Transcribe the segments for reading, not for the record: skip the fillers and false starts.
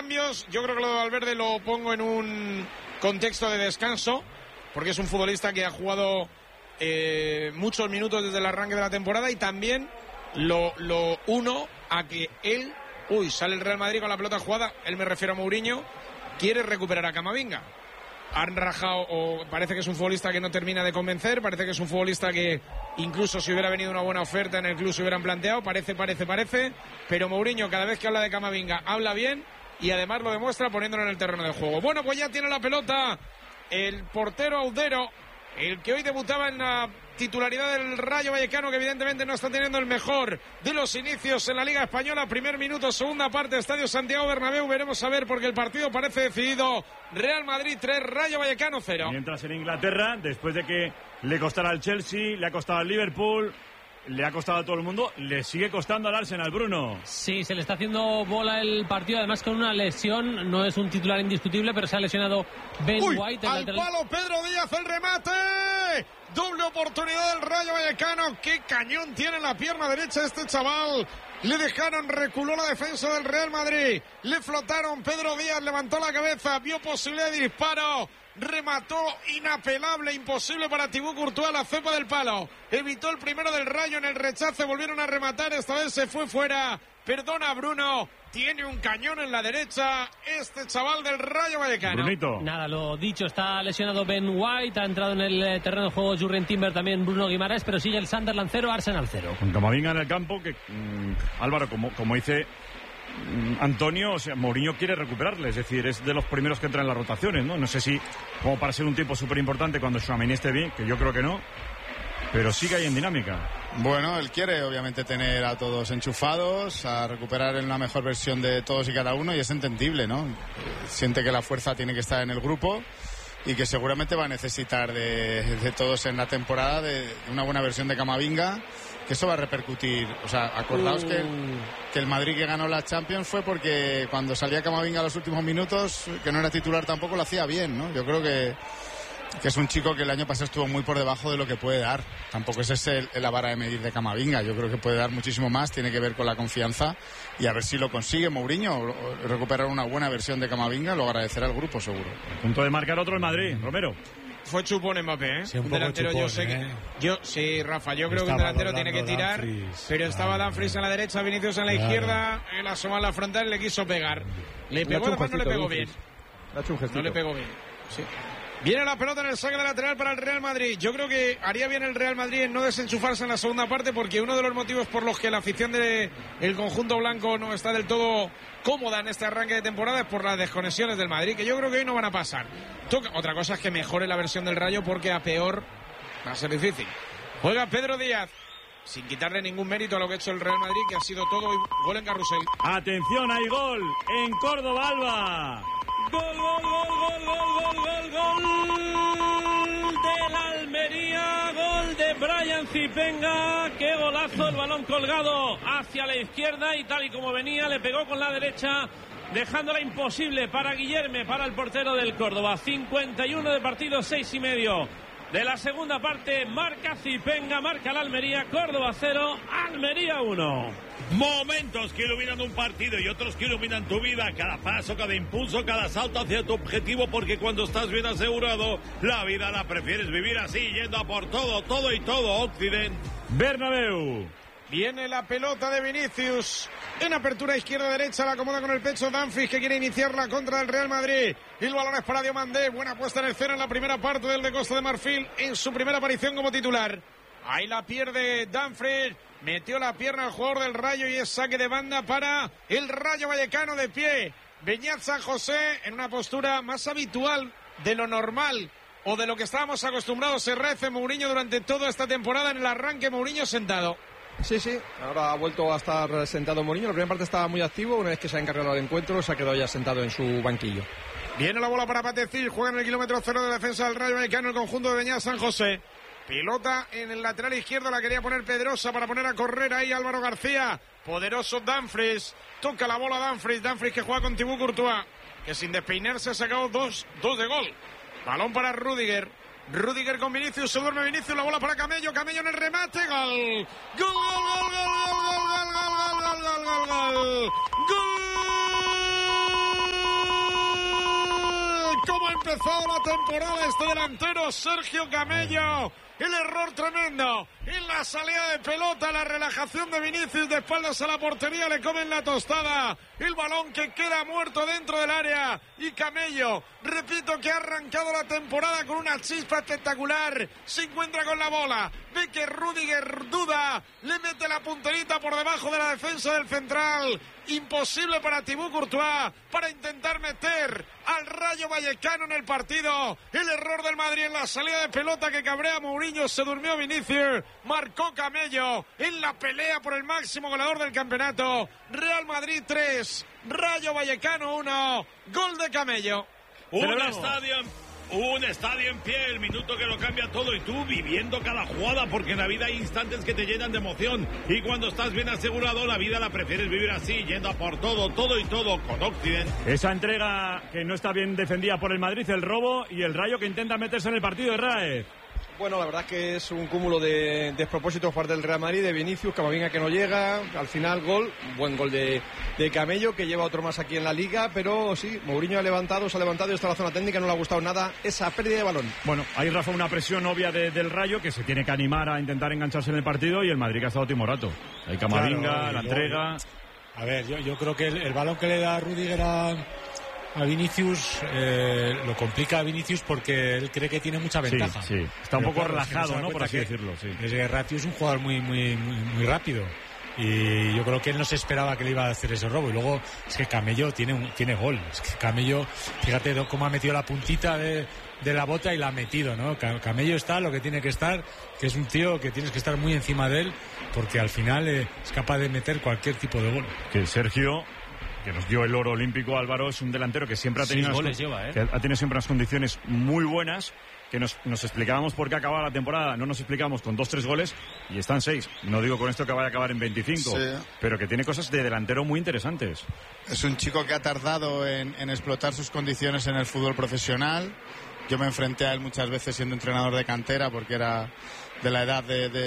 cambios. Yo creo que lo de Valverde lo pongo en un contexto de descanso, porque es un futbolista que ha jugado muchos minutos desde el arranque de la temporada, y también lo uno a que él, sale el Real Madrid con la pelota jugada, él me refiero a Mourinho, quiere recuperar a Camavinga. Han rajado, o parece que es un futbolista que no termina de convencer, parece que es un futbolista que incluso si hubiera venido una buena oferta en el club se hubieran planteado, parece, pero Mourinho cada vez que habla de Camavinga habla bien y además lo demuestra poniéndolo en el terreno de juego. Bueno, pues ya tiene la pelota el portero Audero, el que hoy debutaba en la titularidad del Rayo Vallecano, que evidentemente no está teniendo el mejor de los inicios en la Liga Española. Primer minuto, segunda parte, Estadio Santiago Bernabéu. Veremos a ver, porque el partido parece decidido. Real Madrid 3, Rayo Vallecano 0. Mientras en Inglaterra, después de que le costara al Chelsea, le ha costado al Liverpool, le ha costado a todo el mundo, le sigue costando al Arsenal, Bruno. Sí, se le está haciendo bola el partido, además con una lesión. No es un titular indiscutible, pero se ha lesionado Ben White. Al palo Pedro Díaz, el remate. Doble oportunidad del Rayo Vallecano. Qué cañón tiene la pierna derecha este chaval. Le dejaron, reculó la defensa del Real Madrid. Le flotaron, Pedro Díaz levantó la cabeza, vio posibilidad de disparo. Remató, inapelable, imposible para Thibaut Courtois, la cepa del palo. Evitó el primero del Rayo en el rechace, volvieron a rematar, esta vez se fue fuera. Perdona, Bruno, tiene un cañón en la derecha este chaval del Rayo Vallecano. Brunito. Nada, lo dicho, está lesionado Ben White, ha entrado en el terreno de juego Jurrien Timber, también Bruno Guimaraes, pero sigue el Sunderland 0, Arsenal 0. Con Camavinga en el campo, que Álvaro, como dice Antonio, o sea, Mourinho quiere recuperarle, es decir, es de los primeros que entran en las rotaciones, ¿no? No sé si como para ser un tiempo súper importante cuando Tchouaméni esté bien, que yo creo que no, pero sigue ahí en dinámica. Bueno, él quiere obviamente tener a todos enchufados, a recuperar en la mejor versión de todos y cada uno, y es entendible, ¿no? Siente que la fuerza tiene que estar en el grupo y que seguramente va a necesitar de todos en la temporada, de una buena versión de Camavinga, que eso va a repercutir. O sea, acordaos que el Madrid que ganó la Champions fue porque cuando salía Camavinga a los últimos minutos, que no era titular tampoco, lo hacía bien, ¿no? Yo creo que es un chico que el año pasado estuvo muy por debajo de lo que puede dar. Tampoco es ese la vara de medir de Camavinga. Yo creo que puede dar muchísimo más, tiene que ver con la confianza, y a ver si lo consigue Mourinho, recuperar una buena versión de Camavinga, lo agradecerá al grupo seguro. A punto de marcar otro el Madrid, Romero. Fue chupón Mbappé, ¿eh? Sí, un delantero, chupón, yo sé que... Sí, Rafa, yo creo que un delantero tiene que tirar, Dumfries, pero estaba Dumfries en la derecha, Vinicius en la izquierda, él asoma la frontal y le quiso pegar. Le pegó, además no le pegó bien. No le pegó bien, sí. Viene la pelota en el saque de lateral para el Real Madrid. Yo creo que haría bien el Real Madrid en no desenchufarse en la segunda parte, porque uno de los motivos por los que la afición del conjunto blanco no está del todo cómoda en este arranque de temporada es por las desconexiones del Madrid, que yo creo que hoy no van a pasar. Otra cosa es que mejore la versión del Rayo, porque a peor va a ser difícil. Juega Pedro Díaz, sin quitarle ningún mérito a lo que ha hecho el Real Madrid, que ha sido todo gol en carrusel. Atención, hay gol en Córdoba, Alba. Gol, gol, gol, gol, gol, gol, gol, gol del Almería, gol de Brian Zipenga. Qué golazo, el balón colgado hacia la izquierda y tal y como venía le pegó con la derecha, dejándola imposible para Guillerme, para el portero del Córdoba. 51 de partido, 6:30 de la segunda parte. Marca Zipenga, marca la Almería. Córdoba 0, Almería 1. Momentos que iluminan un partido y otros que iluminan tu vida. Cada paso, cada impulso, cada salto hacia tu objetivo, porque cuando estás bien asegurado, la vida la prefieres vivir así, yendo a por todo, todo y todo. Occident Bernabéu. Viene la pelota de Vinicius en apertura izquierda-derecha, la acomoda con el pecho Dumfries, que quiere iniciar la contra del Real Madrid. El balón es para Diomandé, buena puesta en el cero en la primera parte del de Costa de Marfil, en su primera aparición como titular. Ahí la pierde Dumfries, metió la pierna al jugador del Rayo y es saque de banda para el Rayo Vallecano de pie. Beñat San José en una postura más habitual de lo normal o de lo que estábamos acostumbrados. Se rece Mourinho durante toda esta temporada. En el arranque Mourinho sentado. Sí, ahora ha vuelto a estar sentado Mourinho. La primera parte estaba muy activo, una vez que se ha encargado del encuentro se ha quedado ya sentado en su banquillo. Viene la bola para Patecil, juega en el kilómetro 0 de defensa del Rayo Vallecano, el conjunto de Beñat San José. Pilota en el lateral izquierdo, la quería poner Pedrosa para poner a correr ahí Álvaro García. Poderoso Dumfries, toca la bola Dumfries que juega con Thibaut Courtois, que sin despeinarse ha sacado dos de gol. Balón para Rüdiger con Vinicius, se duerme Vinicius, la bola para Camello en el remate, gol. Gol, gol, gol, gol, gol, gol, gol, gol, gol, gol, gol, gol. cómo ha empezado la temporada este delantero Sergio Camello. El error tremendo en la salida de pelota, la relajación de Vinicius de espaldas a la portería, le comen la tostada. El balón que queda muerto dentro del área y Camello, repito, que ha arrancado la temporada con una chispa espectacular, se encuentra con la bola, ve que Rüdiger duda, le mete la punterita por debajo de la defensa del central. Imposible para Thibaut Courtois para intentar meter al Rayo Vallecano en el partido. El error del Madrid en la salida de pelota que cabrea a Mourinho, se durmió Vinicius, marcó Camello en la pelea por el máximo goleador del campeonato. Real Madrid 3, Rayo Vallecano 1, gol de Camello. Un estadio en pie, el minuto que lo cambia todo y tú viviendo cada jugada, porque en la vida hay instantes que te llenan de emoción y cuando estás bien asegurado la vida la prefieres vivir así, yendo a por todo con Occident. Esa entrega que no está bien defendida por el Madrid, el robo y el Rayo que intenta meterse en el partido de Raez. Bueno, la verdad es que es un cúmulo de despropósitos por parte del Real Madrid, de Vinicius, Camavinga que no llega, al final gol, buen gol de Camello, que lleva otro más aquí en la Liga, pero sí, Mourinho se ha levantado y está en la zona técnica, no le ha gustado nada esa pérdida de balón. Bueno, ahí Rafa, una presión obvia del Rayo, que se tiene que animar a intentar engancharse en el partido, y el Madrid que ha estado timorato. Hay Camavinga, claro, la entrega... A ver, yo creo que el balón que le da Rüdiger a Vinicius lo complica a Vinicius porque él cree que tiene mucha ventaja. Sí. Está un poco relajado, ¿no? Por así decirlo. Sí. Es que Ratiu es un jugador muy rápido y yo creo que él no se esperaba que le iba a hacer ese robo. Y luego es que Camello tiene gol. Es que Camello, fíjate cómo ha metido la puntita de la bota y la ha metido, ¿no? Camello está lo que tiene que estar, que es un tío que tienes que estar muy encima de él porque al final es capaz de meter cualquier tipo de gol. Que Sergio, que nos dio el oro olímpico, Álvaro, es un delantero que siempre ha tenido, que ha tenido siempre unas condiciones muy buenas, que nos explicábamos por qué acababa la temporada, no nos explicábamos con 2-3 goles y están 6. No digo con esto que vaya a acabar en 25, sí, pero que tiene cosas de delantero muy interesantes. Es un chico que ha tardado en explotar sus condiciones en el fútbol profesional. Yo me enfrenté a él muchas veces siendo entrenador de cantera porque era de la edad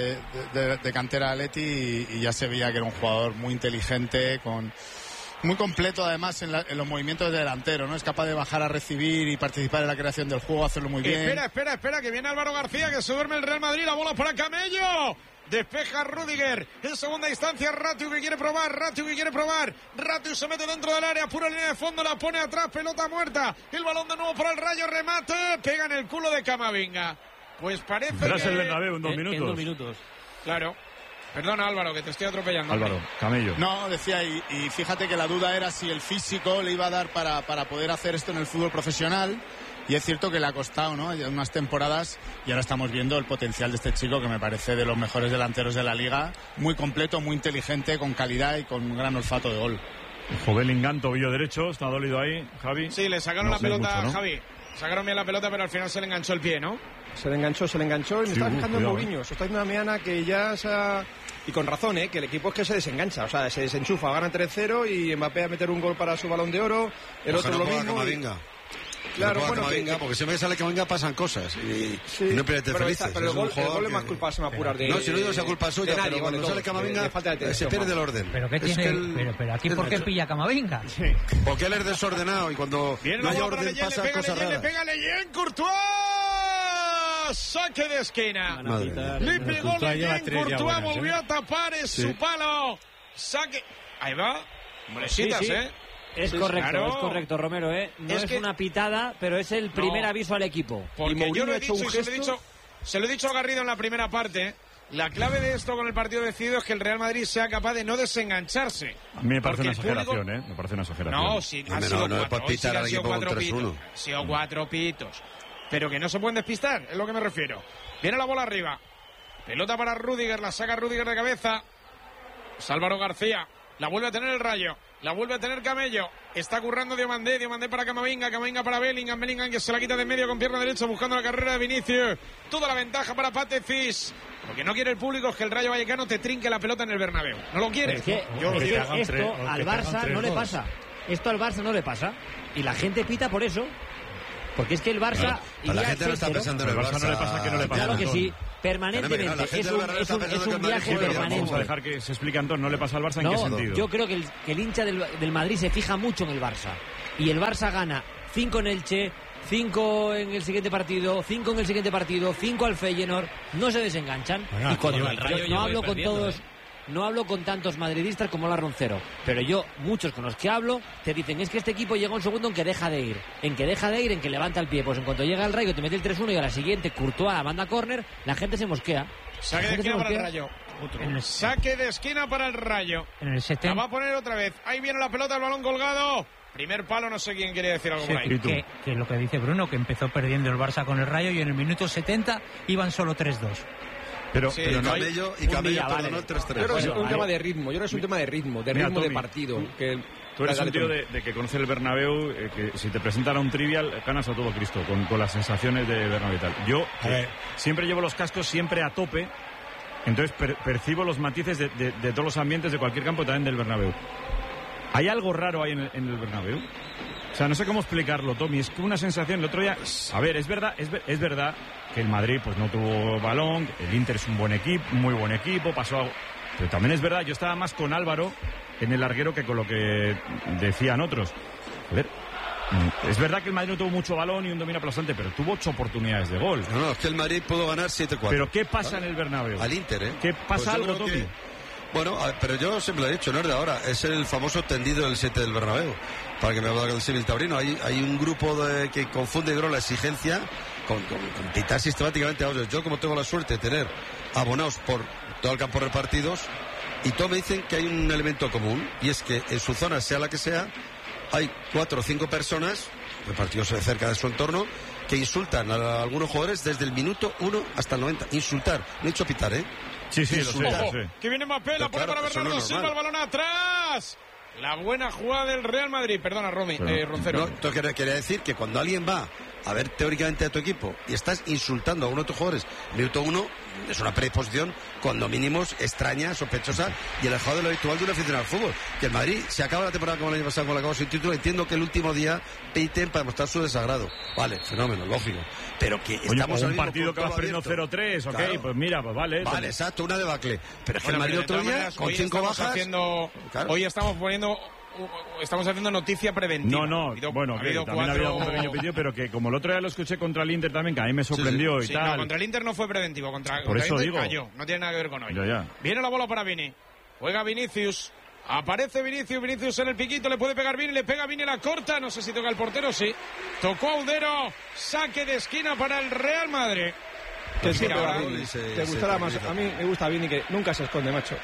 de cantera Atleti y ya se veía que era un jugador muy inteligente, muy completo además en los movimientos de delantero, ¿no? Es capaz de bajar a recibir y participar en la creación del juego, hacerlo muy bien. Espera, que viene Álvaro García, que se duerme el Real Madrid, la bola para Camello. Despeja Rüdiger, en segunda instancia Ratiu que quiere probar, Ratiu se mete dentro del área, pura línea de fondo, la pone atrás, pelota muerta, el balón de nuevo para el Rayo, remate, pega en el culo de Camavinga. Pues parece tras que... el Bernabéu en 2 minutos. En 2 minutos. Claro. Perdona, Álvaro, que te estoy atropellando. Álvaro, Camello. No, decía, y fíjate que la duda era si el físico le iba a dar para poder hacer esto en el fútbol profesional. Y es cierto que le ha costado, ¿no? Ya unas temporadas y ahora estamos viendo el potencial de este chico que me parece de los mejores delanteros de la liga. Muy completo, muy inteligente, con calidad y con un gran olfato de gol. Bellingham, tobillo derecho, está dolido ahí, Javi. Sí, le sacaron la pelota a Javi. Sacaron bien la pelota, pero al final se le enganchó el pie, ¿no? Se le enganchó y me está fijando en Mourinho. Se está haciendo una mañana que ya se ha... Y con razón, que el equipo es que se desengancha, o sea, se desenchufa, gana 3-0 y Mbappé a meter un gol para su Balón de Oro, el otro lo mismo. Claro, bueno, porque siempre que sale Camavinga pasan cosas y no pierdes felices. Pero el gol es más culpa, se me apurar de... No, si no digo esa culpa suya, pero cuando sale Camavinga se pierde el orden. Pero qué tiene, pero aquí ¿por qué pilla Camavinga? Sí. Porque él es desordenado y cuando no hay orden pasan cosas raras. Pégale bien, Courtois, saque de esquina. Le pegó bien, Courtois volvió a tapar, es su palo. Saque, ahí va, molestitas, Es correcto, Romero, No es una pitada, pero es el primer aviso al equipo. Porque yo lo he dicho y se lo he dicho a Garrido en la primera parte. La clave de esto con el partido decidido es que el Real Madrid sea capaz de no desengancharse. A mí me parece una exageración, Me parece una exageración. No, sí, han sido 4 pitos. Pero que no se pueden despistar, es lo que me refiero. Viene la bola arriba. Pelota para Rüdiger, la saca Rüdiger de cabeza. Álvaro García. La vuelve a tener el Rayo. La vuelve a tener Camello. Está currando Diomandé para Camavinga para Bellingham que se la quita de en medio con pierna derecha buscando la carrera de Vinicius. Toda la ventaja para Patefis. Lo que no quiere el público es que el Rayo Vallecano te trinque la pelota en el Bernabéu. No lo quiere. Esto al Barça no le pasa. Esto al Barça no le pasa. Y la gente pita por eso. Porque es que el Barça... La gente no está pensando en el Barça. No le pasa que no le pasa. Claro que sí. Permanentemente. Es un viaje permanente. Vamos a dejar que se explique, Antón. ¿No le pasa al Barça en qué sentido? Yo creo que el hincha del Madrid se fija mucho en el Barça. Y el Barça gana 5 en Elche, 5 en el siguiente partido, 5 en el siguiente partido, 5 al Feyenoord, no se desenganchan. Bueno, y cuando el Rayo no hablo con todos, no hablo con tantos madridistas como la Roncero, pero yo, muchos con los que hablo, te dicen, es que este equipo llega un segundo en que deja de ir, en que levanta el pie. Pues en cuanto llega el Rayo te mete el 3-1 y a la siguiente Courtois a la banda córner, la gente se mosquea. Saque de esquina para el Rayo. Saque de esquina para el Rayo. En el 70. La va a poner otra vez. Ahí viene la pelota, el balón colgado. Primer palo, no sé quién quiere decir algo por ahí. Que lo que dice Bruno, que empezó perdiendo el Barça con el Rayo y en el minuto 70 iban solo 3-2. Pero no Camello perdonó el 3-3. Yo creo que es un tema de ritmo, de partido. Tú eres un tío de que conoce el Bernabéu, que si te presentan a un trivial, ganas a todo Cristo, con las sensaciones de Bernabéu y tal. Yo siempre llevo los cascos siempre a tope, entonces percibo los matices de todos los ambientes de cualquier campo, también del Bernabéu. ¿Hay algo raro ahí en el Bernabéu? O sea, no sé cómo explicarlo, Tommy. Es que una sensación, el otro día... A ver, es verdad que el Madrid pues no tuvo balón, el Inter es un buen equipo, muy buen equipo, pasó algo... Pero también es verdad, yo estaba más con Álvaro en el larguero que con lo que decían otros. A ver, es verdad que el Madrid no tuvo mucho balón y un dominio aplastante, pero tuvo 8 oportunidades de gol. No, es que el Madrid pudo ganar 7-4. Pero ¿qué pasa en el Bernabéu? Al Inter, ¿eh? ¿Qué pasa Pues algo, Tommy? Bueno, pero yo siempre lo he dicho, no es de ahora, es el famoso tendido del 7 del Bernabéu. Para que me haga el símil taurino, hay un grupo que confunde, creo, la exigencia con pitar sistemáticamente a otros. Yo, como tengo la suerte de tener abonados por todo el campo repartidos, y todos me dicen que hay un elemento común, y es que en su zona, sea la que sea, hay 4 o 5 personas repartidos cerca de su entorno que insultan a algunos jugadores desde el minuto 1 hasta el 90. Insultar, no he dicho pitar, ¿eh? Sí, lo sé. Que viene Mbappé, la pone para Bernardo Silva, el balón atrás. La buena jugada del Real Madrid. Perdona, Roncero. No, quería decir que cuando alguien va a ver teóricamente a tu equipo y estás insultando a uno de tus jugadores, minuto 1, es una predisposición cuando mínimo extraña, sospechosa y alejado de lo habitual de un aficionado al fútbol. Que el Madrid se acaba la temporada como el año pasado, con la acabó sin título. Entiendo que el último día piten para mostrar su desagrado. Vale, fenómeno, lógico. Pero que estamos en un partido que vas perdiendo 0-3, ok, claro. Pues mira, pues vale. Vale, exacto, una debacle. Pero es que el Madrid otro día, con 5 bajas... Claro. Hoy estamos haciendo noticia preventiva. No, bueno, también ha habido algún pequeño pedido, pero que como el otro día lo escuché contra el Inter también, que a mí me sorprendió y tal. No, contra el Inter no fue preventivo, contra Por eso el Inter digo. cayó, no tiene nada que ver con hoy. Ya. Viene la bola para Vini, juega Vinicius, aparece Vinicius en el piquito, le puede pegar Vini, le pega Vini, la corta, no sé si toca el portero, sí. Tocó Audero, saque de esquina para el Real Madrid. Que siempre te gustará más. A mí me gusta Vini, que nunca se esconde, macho.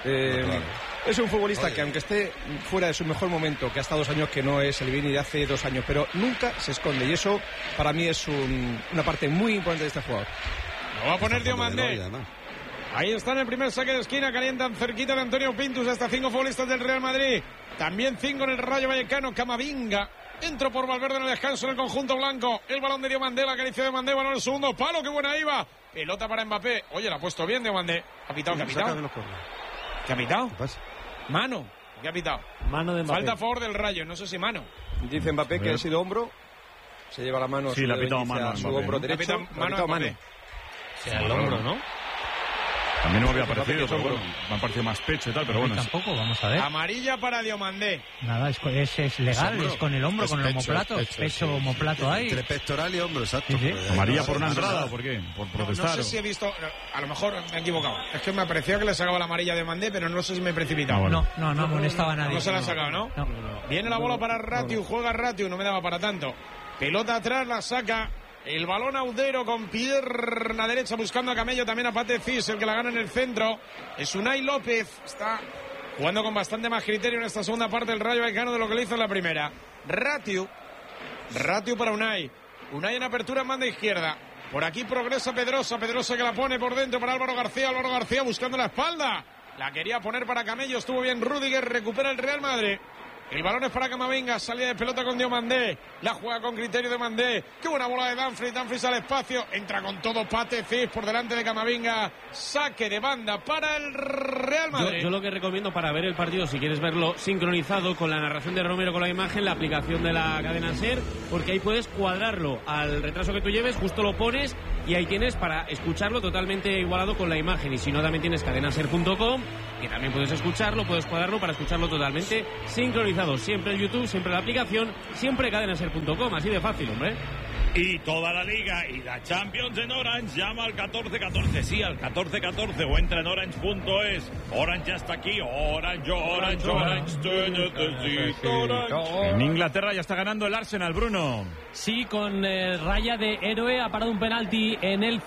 Es un futbolista que, aunque esté fuera de su mejor momento, que hasta 2 años que no es el Vini de hace 2 años, pero nunca se esconde. Y eso, para mí, es una parte muy importante de este jugador. Lo va a poner Diomandé. Ahí está en el primer saque de esquina, calientan cerquita de Antonio Pintus, hasta 5 futbolistas del Real Madrid. También 5 en el Rayo Vallecano, Camavinga. Entró por Valverde en el descanso en el conjunto blanco. El balón de Diomandé, la acaricia de Diomandé, balón en el segundo palo, qué buena iba. Pelota para Mbappé. Oye, la ha puesto bien Diomandé. ¿Ha pitado? ¿Qué ha pitado? ¿Qué pasa? Mano. ¿Qué ha pitado? Mano de Mbappé. Falta a favor del Rayo, no sé si mano. Dice Mbappé que ha sido hombro. Se lleva la mano. Sí, le ha pitado mano a su hombro derecho. Mano. Será el hombro, ¿no? A mí no me había parecido, pero bueno, me ha parecido más pecho y tal, pero bueno. Tampoco, vamos a ver. Amarilla para Diomandé. Nada, es legal, es con el hombro, con el omoplato. Pecho, omoplato ahí. Entre pectoral y hombro, exacto. Sí. ¿Amarilla por una entrada o por qué? ¿Por protestar? No sé si he visto, a lo mejor me he equivocado. Es que me parecía que le sacaba la amarilla de Diomandé, pero no sé si me he precipitado. No molestaba a nadie. No se la ha sacado, ¿no? Viene la bola para Ratiu, juega Ratiu, no me daba para tanto. Pelota atrás, la saca. El balón Audero con pierna derecha buscando a Camello, también a Pate Cis, el que la gana en el centro. Es Unai López, está jugando con bastante más criterio en esta segunda parte del Rayo Vallecano de lo que le hizo en la primera. Ratiu para Unai en apertura en banda izquierda. Por aquí progresa Pedrosa que la pone por dentro para Álvaro García buscando la espalda. La quería poner para Camello, estuvo bien Rüdiger, recupera el Real Madrid. El balón es para Camavinga, salida de pelota con Diomandé, la juega con criterio de Mandé. Qué buena bola de Dumfries al espacio, entra con todo Pate Cis por delante de Camavinga, saque de banda para el Real Madrid. Yo lo que recomiendo para ver el partido, si quieres verlo sincronizado con la narración de Romero con la imagen, la aplicación de la cadena SER, porque ahí puedes cuadrarlo al retraso que tú lleves, justo lo pones y ahí tienes para escucharlo totalmente igualado con la imagen. Y si no, también tienes cadenaser.com, que también puedes escucharlo, puedes cuadrarlo para escucharlo totalmente sincronizado. Siempre en YouTube, siempre en la aplicación, siempre cadenaser.com, así de fácil, hombre. Y toda la Liga y la Champions en Orange. Llama al 1414, sí, al 1414 o entra en orange.es. Orange ya está aquí. Orange, te necesito, Orange. En Inglaterra ya está ganando el Arsenal, Bruno. Sí, con raya de héroe, ha parado un penalti en el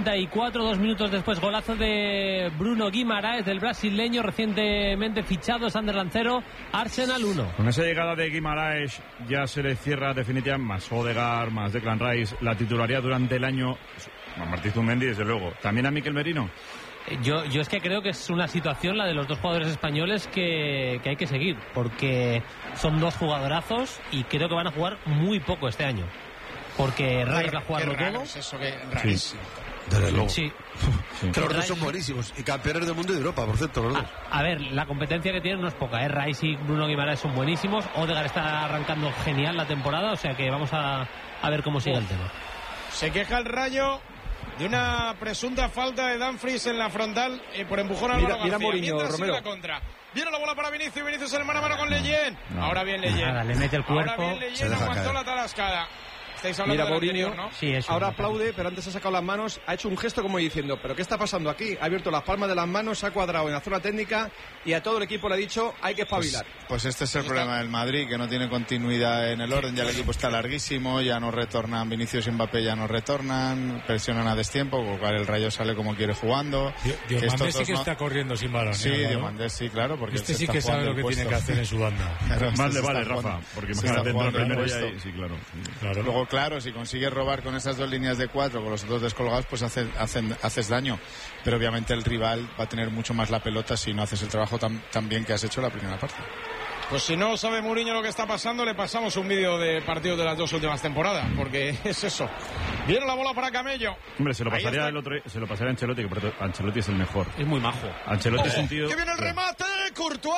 54, 2 minutos después, golazo de Bruno Guimaraes, del brasileño recientemente fichado, Sunderland 0, Arsenal 1. Con esa llegada de Guimaraes ya se le cierra definitivamente, más Odegaard, más Declan Rice, la titularidad durante el año. A Martí Zumendi, desde luego. ¿También a Mikel Merino? Yo es que creo que es una situación, la de los dos jugadores españoles, que hay que seguir, porque son dos jugadorazos y creo que van a jugar muy poco este año. Porque Rice va a jugarlo todo. Es eso que rarísimo. Desde luego. Sí. Que los dos son buenísimos y campeones del mundo y de Europa, por cierto, los dos. A ver, la competencia que tienen no es poca, ¿eh? Rice y Bruno Guimaraes son buenísimos. Odegaard está arrancando genial la temporada, o sea que vamos a ver cómo sigue el tema. Se queja el Rayo de una presunta falta de Dumfries en la frontal por empujón a Álvaro Mira García. Mourinho, Mientras sigue Romero. la contra. Viene la bola para Vinicius en el mano a mano con Leyen. Ahora bien Leyen. Nada, le mete el cuerpo. Ahora bien Leyen, aguantó la tarascada. Estáis hablando Mira del Mourinho, anterior, ¿no? Sí, eso. ahora aplaude, pero antes ha sacado las manos, ha hecho un gesto como diciendo, ¿pero qué está pasando aquí? Ha abierto las palmas de las manos, se ha cuadrado en la zona técnica y a todo el equipo le ha dicho, hay que espabilar. Pues este es el problema del Madrid, que no tiene continuidad en el orden, ya el equipo está larguísimo, ya no retornan, Vinicius y Mbappé ya no retornan, presionan a destiempo, con lo cual el Rayo sale como quiere jugando. Diomandé sí que está corriendo sin balón. Sí, Álvaro. Diomandé sí, claro, porque Este se sí está que sabe jugando lo que el tiene que puesto. hacer en su banda. Claro, Más se le vale, está Rafa, jugando- porque se imagínate está dentro del jugando el primero ya puesto. sí, claro. Claro. Luego, claro, si consigues robar con esas dos líneas de 4, con los dos descolgados, pues haces daño. Pero obviamente el rival va a tener mucho más la pelota si no haces el trabajo tan bien que has hecho la primera parte. Pues si no sabe Mourinho lo que está pasando, le pasamos un vídeo de partidos de las dos últimas temporadas, porque es eso. Viene la bola para Camello. Hombre, se lo Ahí pasaría está. se lo pasaría a Ancelotti, que por cierto, Ancelotti es el mejor. Es muy majo. Ancelotti es un tío... ¡Que viene el remate! ¡Courtois!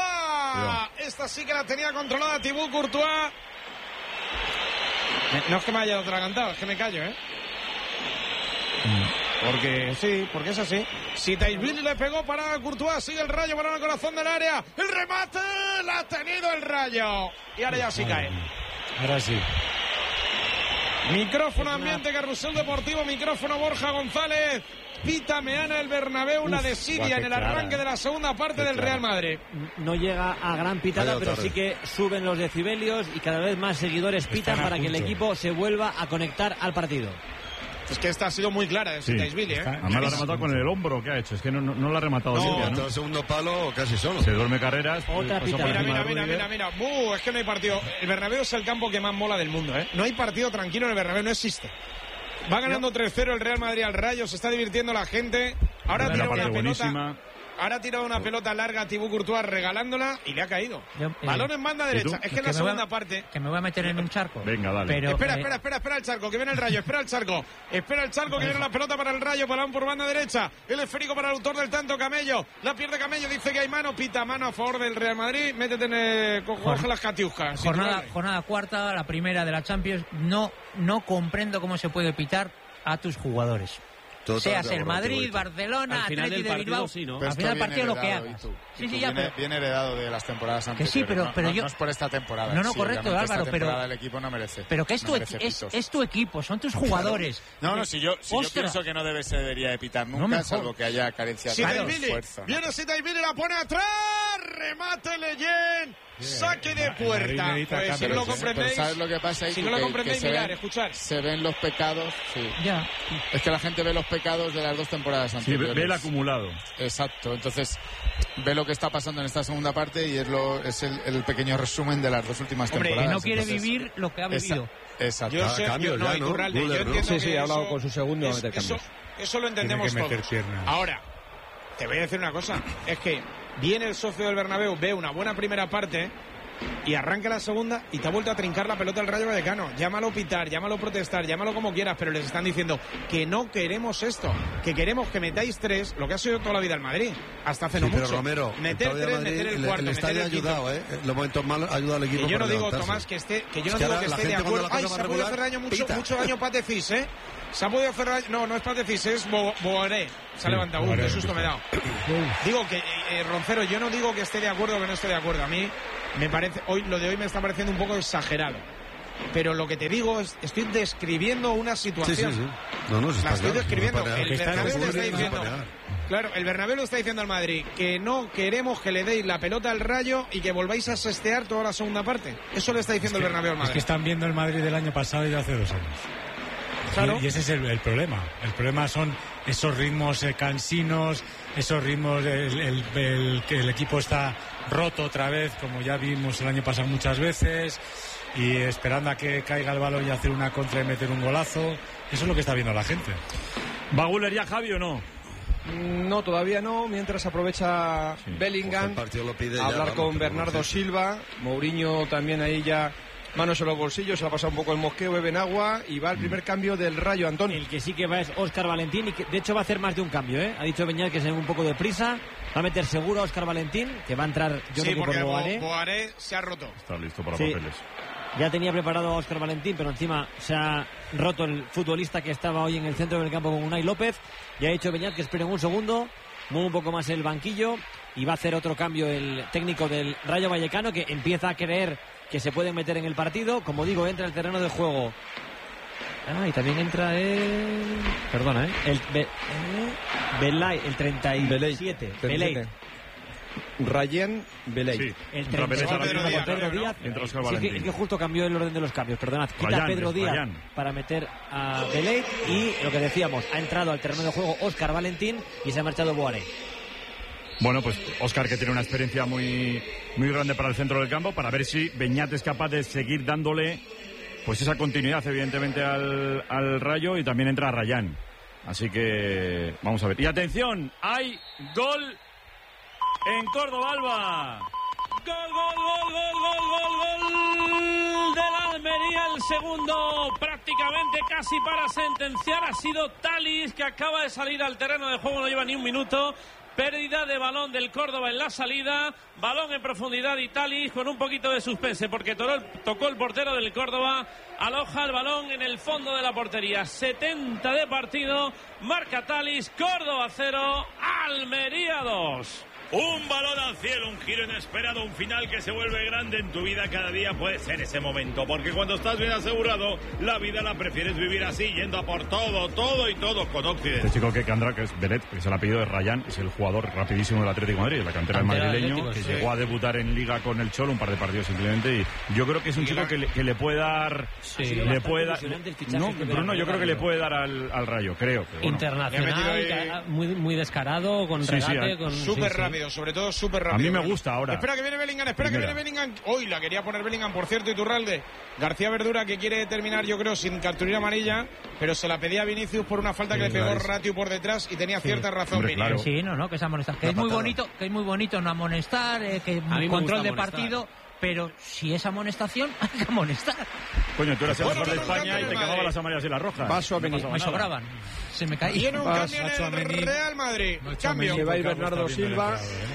Esta sí que la tenía controlada Thibaut Courtois. No es que me haya atragantado, es que me callo, ¿eh? Porque es así. Si Taisvili le pegó para Courtois, sigue el Rayo para el corazón del área. ¡El remate! ¡La ha tenido el Rayo! Y ahora ya sí cae. Ahora sí. Micrófono ambiente, Carrusel Deportivo, micrófono Borja González. Pita Meana el Bernabéu, una de Siria en el arranque de la segunda parte del Real Madrid. No llega a gran pitada, Vaya pero tarde. sí que suben los decibelios y cada vez más seguidores pitan Están a para que el punto. equipo se vuelva a conectar al partido. Es que esta ha sido muy clara de Sí. Taisvili, ¿eh? Además la ha rematado con el hombro que ha hecho. Es que no la ha rematado limpia, No, ¿no? el segundo palo casi solo. Se duerme carreras. Otra pasa pita. por Mira, encima mira, de mira, Rüdiger. mira. Es que no hay partido. El Bernabéu es el campo que más mola del mundo, ¿eh? No hay partido tranquilo en el Bernabéu, no existe. Va ganando 3-0 el Real Madrid al Rayo, se está divirtiendo la gente. Ahora La tira parte una pelota. buenísima. Ahora ha tirado una pelota larga a Thibaut Courtois regalándola y le ha caído. Balón en banda ¿Y tú? derecha. Es que en la segunda parte. Que me voy a meter en un charco. Venga, dale. Pero, Espera el charco, que viene el Rayo, espera el charco, que viene la pelota para el Rayo, balón por banda derecha, el esférico para el autor del tanto, Camello, la pierde Camello, dice que hay mano, pita mano a favor del Real Madrid, métete en coge las catiuscas. jornada cuarta, la primera de la Champions. No comprendo cómo se puede pitar a tus jugadores. Totalmente Seas de el acuerdo, Madrid, Tito. Barcelona, Al final Atleti del de partido, Bilbao. sí, ¿no? Pero Al esto final del viene partido lo que heredado, hagas. Itu. Sí, Itu sí, ya, viene, viene heredado de las temporadas Que anteriores. sí, pero no, yo- no es por esta temporada. No, sí, correcto, obviamente Álvaro, esta pero- temporada el equipo no merece. Pero que es no merece pitos. es tu equipo, son tus jugadores. No, si yo Ostras. pienso que no debería de pitar nunca, mejor. salvo que haya carencia de esfuerzo. ¿no? Viene Sitaivili, la pone atrás, remate Leyen, saque de puerta. Madrid necesita Pues si no cambios, lo ¿eh? comprendéis, Pero ¿sabes lo que pasa ahí? si no lo Que comprendéis, se mirar, ven- escuchar. Se ven los pecados, sí. Ya. Es que la gente ve los pecados de las dos temporadas Sí, anteriores. ve el acumulado. Exacto, entonces ve lo que está pasando en esta segunda parte y es el pequeño resumen de las dos últimas Hombre, temporadas. Que no quiere Entonces, vivir lo que ha vivido. Exacto. Yo Ah, sé, cambios yo, no, ya, y ¿no? Turralde, yo Müller, ¿no? entiendo Sí, que ha hablado eso- con su segundo a meter cambios. Eso lo entendemos Tiene que meter todos. piernas. Ahora, te voy a decir una cosa, es que viene el socio del Bernabéu, ve una buena primera parte y arranca la segunda y te ha vuelto a trincar la pelota el Rayo Vallecano. Llámalo pitar, llámalo protestar, llámalo como quieras, pero les están diciendo que no queremos esto, que queremos que metáis 3, lo que ha sido toda la vida el Madrid, hasta hace Sí, no pero mucho. Romero, meter todavía 3, Madrid, meter el cuarto, el meter estadio ha el quinto. ayudado, ¿eh? En los momentos malos ayuda al equipo Que yo no para digo, levantarse. Tomás, que yo Es no que digo ahora que la esté de gente cuando acuerdo. la cosa Ay, va se ha podido regular, hacer daño pita. mucho daño Patecis, ¿eh? Se ha podido hacer daño. No, no es Patecis, es Boaré. Se ha levantado. Boaré, Qué susto me he dado. Digo que, Roncero, yo no digo que esté de acuerdo o que no esté de acuerdo. A mí me parece, lo de hoy me está pareciendo un poco exagerado. pero lo que te digo es, estoy describiendo una situación. Sí. No, se la estoy describiendo. No, el Bernabéu le está diciendo, claro, el Bernabéu le está diciendo al Madrid que no queremos que le deis la pelota al Rayo y que volváis a sestear toda la segunda parte. Eso le está diciendo el Bernabéu al Madrid. Es que están viendo el Madrid del año pasado y de hace 2 años. Claro. Y ese es el problema. El problema son esos ritmos cansinos, esos ritmos que el equipo está roto otra vez, como ya vimos el año pasado muchas veces, y esperando a que caiga el balón y hacer una contra y meter un golazo. Eso es lo que está viendo la gente. ¿Va Güler ya, Javi, o no? No, todavía no, mientras aprovecha Bellingham a hablar con Bernardo Silva. Mourinho también ahí ya manos en los bolsillos, se ha pasado un poco el mosqueo, beben agua y va el primer cambio del Rayo, Antonio. El que sí que va es Óscar Valentín y que de hecho va a hacer más de un cambio, ¿eh? Ha dicho Beñat que se ve un poco de prisa, va a meter seguro a Óscar Valentín, que va a entrar yo creo que por Boaré. Boaré se ha roto. Está listo para papeles. Ya tenía preparado a Óscar Valentín, pero encima se ha roto el futbolista que estaba hoy en el centro del campo con Unai López. Y ha dicho Beñat que esperen un segundo, mueve un poco más el banquillo y va a hacer otro cambio el técnico del Rayo Vallecano, que empieza a creer que se pueden meter en el partido. Como digo, entra el terreno de juego. Y también entra el 37. Belay. Ryan Belay. Sí, el 37 con Pedro Díaz. Es que justo cambió el orden de los cambios. Perdonad. Quita a Pedro Díaz para meter a Belay. Y lo que decíamos, ha entrado al terreno de juego Óscar Valentín y se ha marchado Boaré. Bueno, pues Óscar, que tiene una experiencia muy grande para el centro del campo, para ver si Beñat es capaz de seguir dándole pues esa continuidad, evidentemente, al Rayo, y también entra Rayán. Así que vamos a ver. Y atención, hay gol en Córdoba, Alba. Gol del Almería, el segundo prácticamente casi para sentenciar. Ha sido Thalys, que acaba de salir al terreno de juego, no lleva ni un minuto. Pérdida de balón del Córdoba en la salida, balón en profundidad y Thalys con un poquito de suspense porque tocó el portero del Córdoba, aloja el balón en el fondo de la portería. 70 de partido, marca Thalys, Córdoba 0, Almería 2. Un balón al cielo, un giro inesperado, un final que se vuelve grande en tu vida. Cada día puede ser ese momento, porque cuando estás bien asegurado, la vida la prefieres vivir así, yendo a por todo con Occidente. Este chico que andrá, que es Beret, que es el apellido de Rayán, es el jugador rapidísimo del Atlético de Madrid, de la cantera del madrileño, que llegó a debutar en Liga con el Cholo, un par de partidos simplemente, y yo creo que es un chico que le puede dar... le puede dar... No, Bruno, yo creo que le puede dar al Rayo, creo. Bueno. Internacional, muy descarado, con regate, con... Súper rápido. Sobre todo súper rápido. A mí me gusta ahora. Espera que viene Bellingham, Hoy la quería poner Bellingham, por cierto, Iturralde. García Verdura, que quiere terminar, yo creo, sin cartulina amarilla, pero se la pedía a Vinicius por una falta que le pegó Ratiu por detrás y tenía cierta razón, Vinicius. Claro. Sí, no, que es amonestar. Que es muy bonito no amonestar, que control de partido. Pero si es amonestación, hay que amonestar. Coño, tú eras el mejor de España y te cagaban las amarillas y las rojas. Paso a venir. Me sobraban. Se me caía. Viene un cambio en el Real Madrid. Cambio. Que va a ir Bernardo Silva.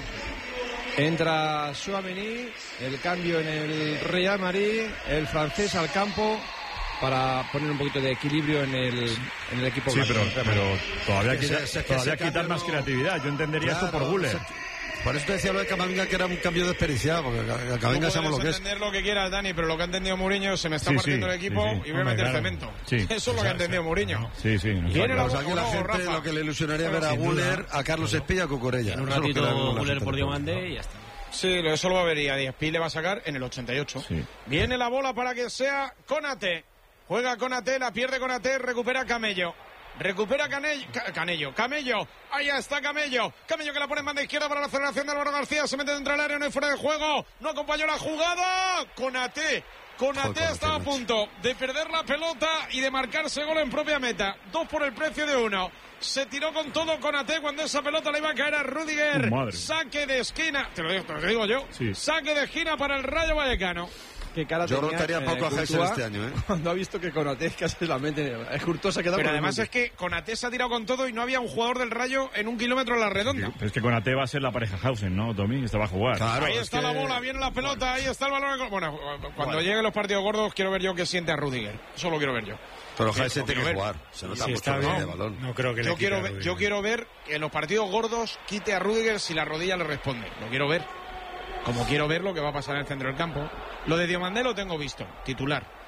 Entra Tchouaméni. El cambio en el Real Madrid. El francés al campo para poner un poquito de equilibrio en el equipo. Sí, pero todavía quitar más creatividad. Yo entendería esto por Güler. Por eso te decía lo de Camavinga, que era un cambio desperdiciado, porque Camavinga sabemos lo que es. Entender lo que quieras, Dani, pero lo que ha entendido Mourinho, se me está partiendo el equipo y voy a meter cemento. Eso es lo que ha entendido Mourinho. Sí. Viene la gente, lo que le ilusionaría ver a Güler, a Carlos Espía, a Cucurella. En un ratito Güler por Diomande y ya está. Sí, eso lo va a ver, y a Díaz Pi le va a sacar en el 88. Sí. Viene la bola para que sea Konaté. Juega Konaté, la pierde Konaté, recupera Camello. Recupera Camello. Ahí está Camello que la pone en banda izquierda para la aceleración de Álvaro García. Se mete dentro del área, no hay fuera de juego. No acompañó la jugada. Konaté estaba a punto de perder la pelota y de marcarse gol en propia meta. 2 por el precio de 1. Se tiró con todo Konaté cuando esa pelota le iba a caer a Rüdiger. Saque de esquina. Te lo digo yo. Sí. Saque de esquina para el Rayo Vallecano. Yo rotaría poco a Jason este año, cuando ha visto que Konaté casi la mente. Courtois se ha quedado. Pero además es que Konaté se ha tirado con todo y no había un jugador del Rayo en 1 kilómetro a la redonda. Pero es que Konaté va a ser la pareja Hausen, ¿no, Tommy? Esta va a jugar. Claro, ahí está la bola, viene la pelota, ahí está el balón. Bueno, cuando lleguen los partidos gordos quiero ver yo que siente a Rüdiger. Eso lo quiero ver yo. Pero Hausen tiene que jugar. Se nota mucho de balón. No creo que yo quiero ver que en los partidos gordos quite a Rüdiger si la rodilla le responde. Lo quiero ver. Como quiero ver lo que va a pasar en el centro del campo. Lo de Diomandé lo tengo visto, titular.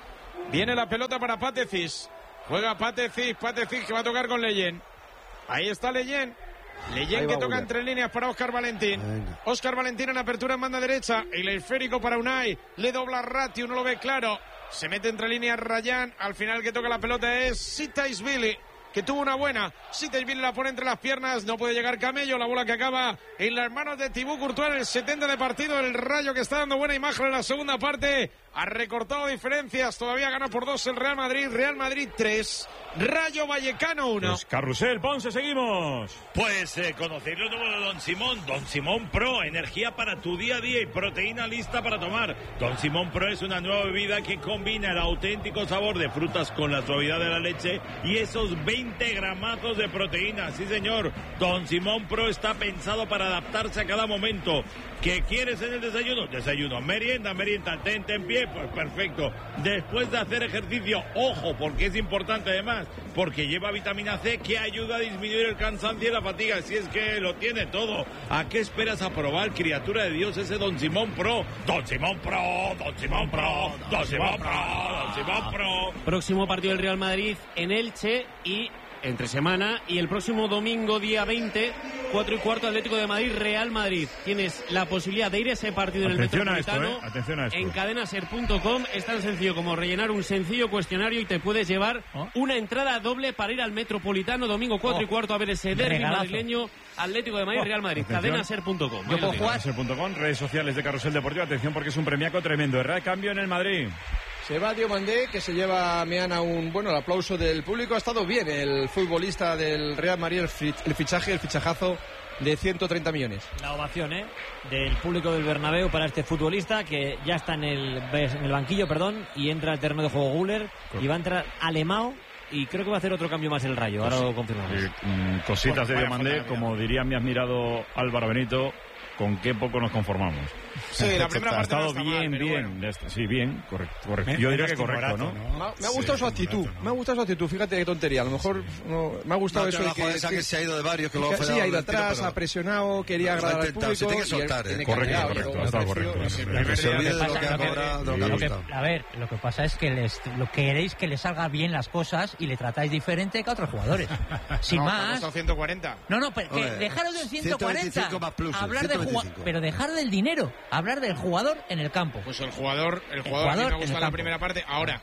Viene la pelota para Patecis. Juega Patecis que va a tocar con Leyen. Ahí está Leyen. Leyen que toca entre líneas para Óscar Valentín. Óscar Valentín en apertura en banda derecha. El esférico para Unai. Le dobla Ratti, uno lo ve claro. Se mete entre líneas Rayán. Al final que toca la pelota es Sitaisvili, que tuvo una buena. Sitaisvili la pone entre las piernas. No puede llegar Camello. La bola que acaba en las manos de Thibaut Courtois en el 70 de partido. El Rayo que está dando buena imagen en la segunda parte. Ha recortado diferencias. Todavía gana por 2 el Real Madrid. Real Madrid 3. Rayo Vallecano 1. Pues Carrusel, Ponce, seguimos. Pues conocéis lo nuevo de Don Simón. Don Simón Pro, energía para tu día a día y proteína lista para tomar. Don Simón Pro es una nueva bebida que combina el auténtico sabor de frutas con la suavidad de la leche y esos 20 gramazos de proteína. Sí, señor. Don Simón Pro está pensado para adaptarse a cada momento. ¿Qué quieres en el desayuno? Desayuno. Merienda, tente en pie. Pues perfecto. Después de hacer ejercicio, ojo, porque es importante además, porque lleva vitamina C que ayuda a disminuir el cansancio y la fatiga. Si es que lo tiene todo. ¿A qué esperas a probar, criatura de Dios, ese Don Simón Pro? Don Simón Pro, Don Simón Pro, Don Simón Pro, Don Simón Pro. Próximo partido del Real Madrid en Elche y entre semana, y el próximo domingo día 20, 4:15, Atlético de Madrid, Real Madrid. Tienes la posibilidad de ir a ese partido en el Metropolitano. Atención a esto. En cadenaser.com es tan sencillo como rellenar un sencillo cuestionario y te puedes llevar una entrada doble para ir al Metropolitano domingo 4:15 a ver ese derbi madrileño, Atlético de Madrid, Real Madrid. Cadenaser.com. Cadenaser.com, redes sociales de Carrusel Deportivo. Atención porque es un premiaco tremendo. Cambio en el Madrid. Se va Diomandé, que se lleva Meana el aplauso del público. Ha estado bien el futbolista del Real Madrid, el fichajazo de 130 millones. La ovación del público del Bernabéu para este futbolista que ya está en el banquillo, y entra al terreno de juego Güler y va a entrar Alemão. Y creo que va a hacer otro cambio más el Rayo. Ahora lo confirmamos. Cositas de Diomandé, como diría mi admirado Álvaro Benito, con qué poco nos conformamos. Sí, la primera parte ha estado bien. Sí, bien, correcto. Yo diría que correcto, ¿no? Me ha gustado su actitud. Fíjate qué tontería. A lo mejor me ha gustado eso de que se ha ido de varios, que lo ha ido atrás, ha presionado, quería agradar al público. Se tiene que soltar, correcto, ha estado correcto. Se olvide de lo que ha cobrado, de lo que ha gustado. A ver, lo que pasa es que lo queréis que le salgan bien las cosas y le tratáis diferente que a otros jugadores. Sin más. 140. No, pero dejaros del 140. Hablar de pero dejar del dinero, hablar del jugador en el campo. Pues el jugador a mí me gusta la primera parte. Ahora,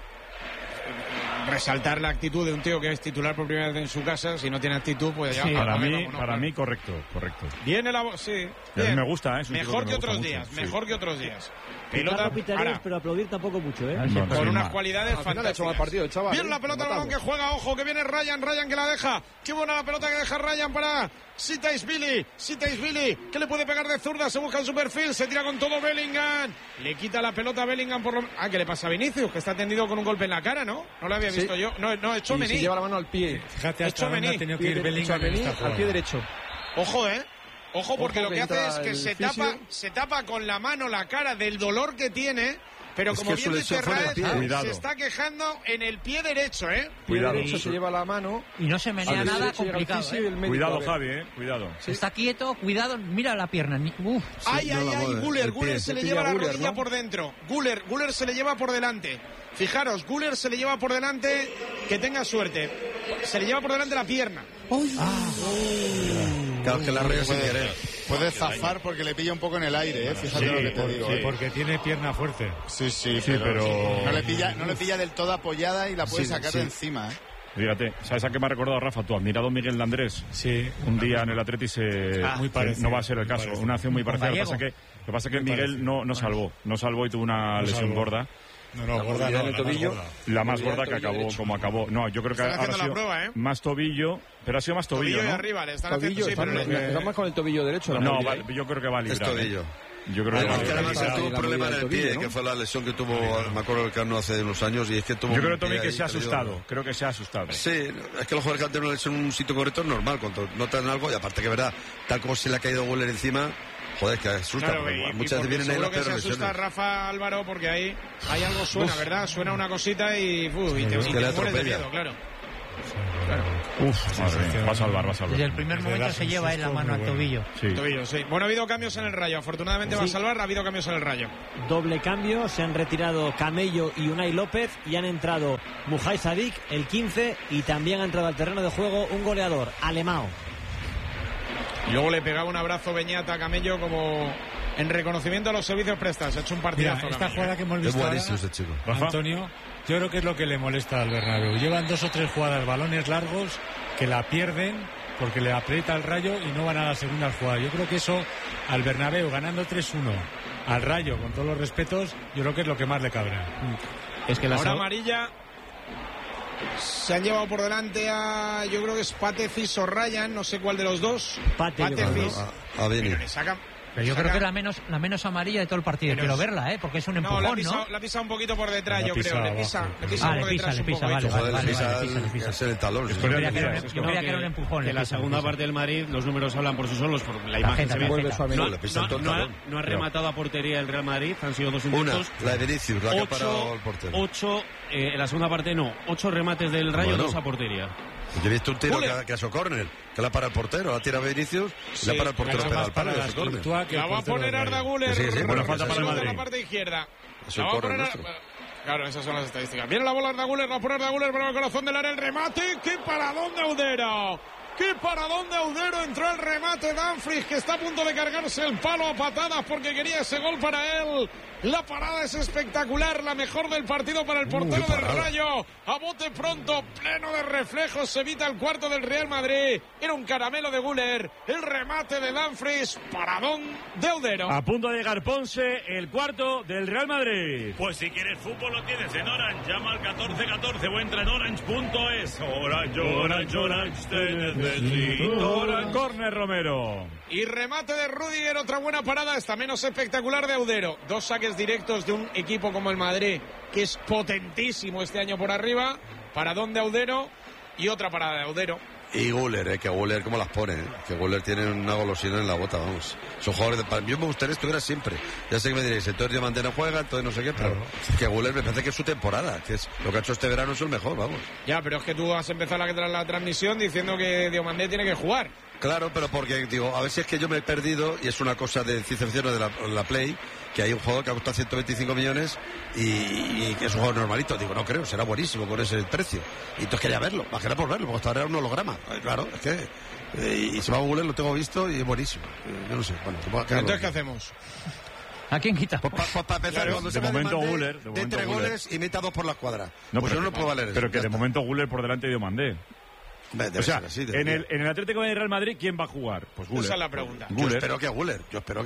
resaltar la actitud de un tío que es titular por primera vez en su casa. Si no tiene actitud, pues ya. Sí, para mí correcto. Viene la sí. A mí me gusta, mejor que otros días. Pelota, pero aplaudir tampoco mucho, con unas cualidades fantásticas. Partido, chaval, bien la pelota, el balón que juega, ojo, que viene Ryan que la deja. Qué buena la pelota que deja Ryan para Sitaisvili, que le puede pegar de zurda, se busca en su perfil, se tira con todo Bellingham. Le quita la pelota a Bellingham por lo... ¿qué le pasa a Vinicius? Que está tendido con un golpe en la cara, ¿no? No lo había visto yo. No, es Tchouaméni. Se lleva la mano al pie. Fíjate, hasta dónde ha tenido que ir Bellingham al pie derecho. Ojo, porque lo que hace es que se tapa con la mano la cara del dolor que tiene, pero como bien dice Raed, se está quejando en el pie derecho, Pie derecho se lleva la mano. Y no se menea nada complicado, Cuidado, Javi, cuidado. Sí. Está quieto, cuidado, mira la pierna. Ay, Güler se le lleva la rodilla por dentro. Güler se le lleva por delante. Fijaros, Güler se le lleva por delante, que tenga suerte. Se le lleva por delante la pierna. Claro, que la raya sin querer. Puede zafar porque le pilla un poco en el aire, fíjate lo que te digo. Sí, porque tiene pierna fuerte. Sí, pero no le pilla del todo apoyada y la puede sacar de encima, Fíjate, ¿sabes a qué me ha recordado, Rafa? Tu admirado Miguel Landrés. Sí. Un día en el Atleti muy parecido, no va a ser el caso. Una acción muy parecida. Lo que pasa es que Miguel no salvó y tuvo una lesión gorda. Gorda no, el tobillo. La más gorda que acabó como acabó. No, yo creo que ahora ha sido más tobillo, pero ha sido más tobillo, ¿no? Arriba, le están haciendo, está más con el tobillo derecho. No, yo creo que va a librar. Es tobillo. Yo creo que además tuvo un problema en el pie, que fue la lesión que tuvo, me acuerdo del Carno hace unos años, y es que tuvo. Yo creo también que se ha asustado. Creo que se ha asustado. Sí, es que los jugadores que han tenido una lesión en un sitio correcto es normal, cuando notan algo, y aparte que verdad, tal como se le ha caído Güler encima. Joder, que asusta. Claro, muchas veces vienen ahí las peores lesiones. Seguro que se asusta Rafa, Álvaro, porque ahí algo suena, ¿verdad? Suena una cosita y te mueres de miedo, claro. Uf, madre mía, va a salvar. Desde el primer momento se lleva él la mano al tobillo. Sí. Sí. Bueno, ha habido cambios en el Rayo. Afortunadamente va a salvar, ha habido cambios en el Rayo. Doble cambio, se han retirado Camello y Unai López y han entrado Mujay Sadik, el 15, y también ha entrado al terreno de juego un goleador, Alemão. Y luego le pegaba un abrazo Beñat a Camello como en reconocimiento a los servicios prestados. Ha hecho un partidazo. Mira, esta jugada que hemos visto ahora, Antonio, yo creo que es lo que le molesta al Bernabéu. Llevan 2 o 3 jugadas, balones largos, que la pierden porque le aprieta el Rayo y no van a la segunda jugada. Yo creo que eso al Bernabéu, ganando 3-1, al Rayo, con todos los respetos, yo creo que es lo que más le cabrea. Es que ahora amarilla. Se han llevado por delante a, yo creo que es Patecis o Ryan, no sé cuál de los dos. Patecis. Pero yo creo que es la menos amarilla de todo el partido. Quiero verla, porque es un empujón, ¿no? La pisa un poquito por detrás, yo creo. Le pisa por detrás. Le pisa, el talón. Yo creía que era un empujón. En la segunda parte del Madrid los números hablan por sí solos. Por la imagen se ve. No ha rematado a portería el Real Madrid. Han sido 2 intentos. La de Vinicius, la que ha parado el portero. 8, en la segunda parte no. 8 remates del Rayo, 2 a portería. Yo he visto un tiro que ha sido córner, que la para el portero, la tira Vinicius y la para el portero pega al palo. La va a poner Arda Güler. Sí, buena falta para el Madrid. Madrid. La parte izquierda. Es el córner nuestro. Claro, esas son las estadísticas. Viene la bola Arda Güler, la pone Arda Güler para el corazón del área, el remate. ¡Qué paradón de Audero! ¡Qué paradón de Audero! Entró el remate Dumfries, que está a punto de cargarse el palo a patadas porque quería ese gol para él. La parada es espectacular, la mejor del partido para el portero del Rayo. A bote pronto, pleno de reflejos, se evita el cuarto del Real Madrid. Era un caramelo de Güler, el remate de Dumfries, paradón de Audero. A punto de llegar Ponce, el cuarto del Real Madrid. Pues si quieres fútbol lo tienes en Orange. Llama al 1414 o entra en orange.es. Orange, te necesito. Córner Romero. Y remate de Rüdiger, otra buena parada, esta menos espectacular de Audero. 2 saques directos de un equipo como el Madrid, que es potentísimo este año por arriba. Paradón de Audero y otra parada de Audero. Y Güler, que Güler cómo las pone, que Güler tiene una golosina en la bota, vamos. Son jugadores para mí me gustaría que estuviera siempre. Ya sé que me diréis, entonces Diamante no juega, entonces no sé qué, pero que Güler me parece que es su temporada, que es lo que ha hecho este verano es el mejor, vamos. Ya, pero es que tú has empezado la transmisión diciendo que Diomandé tiene que jugar. Claro, pero porque digo, a ver si es que yo me he perdido y es una cosa de ciencia ficción de la Play, que hay un jugador que ha costado 125 millones y que es un jugador normalito. Digo, no creo, será buenísimo con ese precio. Y entonces quería verlo, más que nada por verlo, porque hasta ahora era un holograma. Claro, es que... y si va a Google lo tengo visto y es buenísimo. Yo no sé, bueno, entonces, ¿qué hacemos? ¿A quién quita? Pues para empezar, claro, cuando de momento Güler de 3 goles y meta 2 por la escuadra. No, pues pero no puede valer pero eso, que de momento Güler por delante de Diomandé. O sea, así, en el Atlético de Real Madrid, ¿quién va a jugar? Pues Güler. Esa es la pregunta. Yo espero que Güler.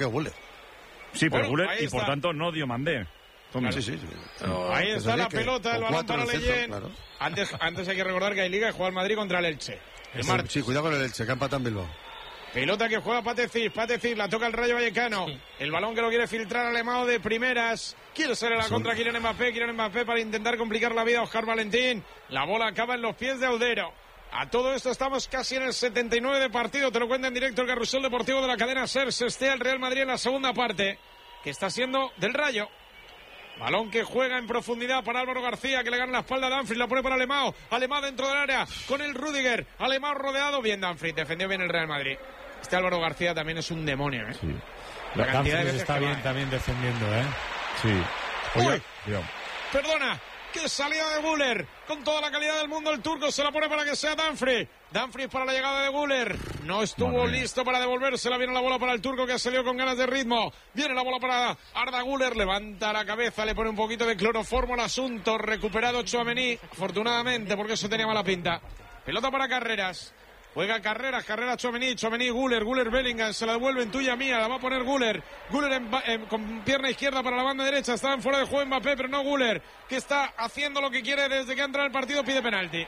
Sí, pero bueno, Güler y por tanto no Diomandé. Claro. Sí. Ahí está la pelota, el balón para Leyen. Claro. Antes hay que recordar que hay Liga y juega el Madrid contra el Elche. Sí, cuidado con el Elche, que empata en Bilbao. Pelota que juega Patecis, la toca el Rayo Vallecano. Sí. El balón que lo quiere filtrar Alemão de primeras. Quiere ser la contra Kylian Mbappé para intentar complicar la vida a Óscar Valentín. La bola acaba en los pies de Audero. A todo esto estamos casi en el 79 de partido. Te lo cuenta en directo el Carrusel Deportivo de la cadena SER. Se estea el Real Madrid en la segunda parte, que está siendo del Rayo. Balón que juega en profundidad para Álvaro García, que le gana la espalda a Dumfries, la pone para Alemão. Alemão dentro del área con el Rüdiger. Alemão rodeado. Bien Dumfries, defendió bien el Real Madrid. Este Álvaro García también es un demonio, ¿eh? Sí. La cantidad de veces está bien también defendiendo, ¿eh? Sí. Uy, perdona. ¡Qué salida de Güler! Con toda la calidad del mundo el turco se la pone para que sea Dumfries. Dumfries para la llegada de Güler. No estuvo listo para devolvérsela. Viene la bola para el turco que salió con ganas de ritmo. Viene la bola para Arda Güler. Levanta la cabeza, le pone un poquito de cloroformo al asunto. Recuperado Tchouaméni, afortunadamente, porque eso tenía mala pinta. Pelota para Carreras. Juega Carreras Tchouaméni, Güler, Bellingham, se la devuelven tuya mía, la va a poner Güler con pierna izquierda para la banda derecha, está en fuera de juego Mbappé, pero no Güler, que está haciendo lo que quiere desde que ha entrado el partido, pide penalti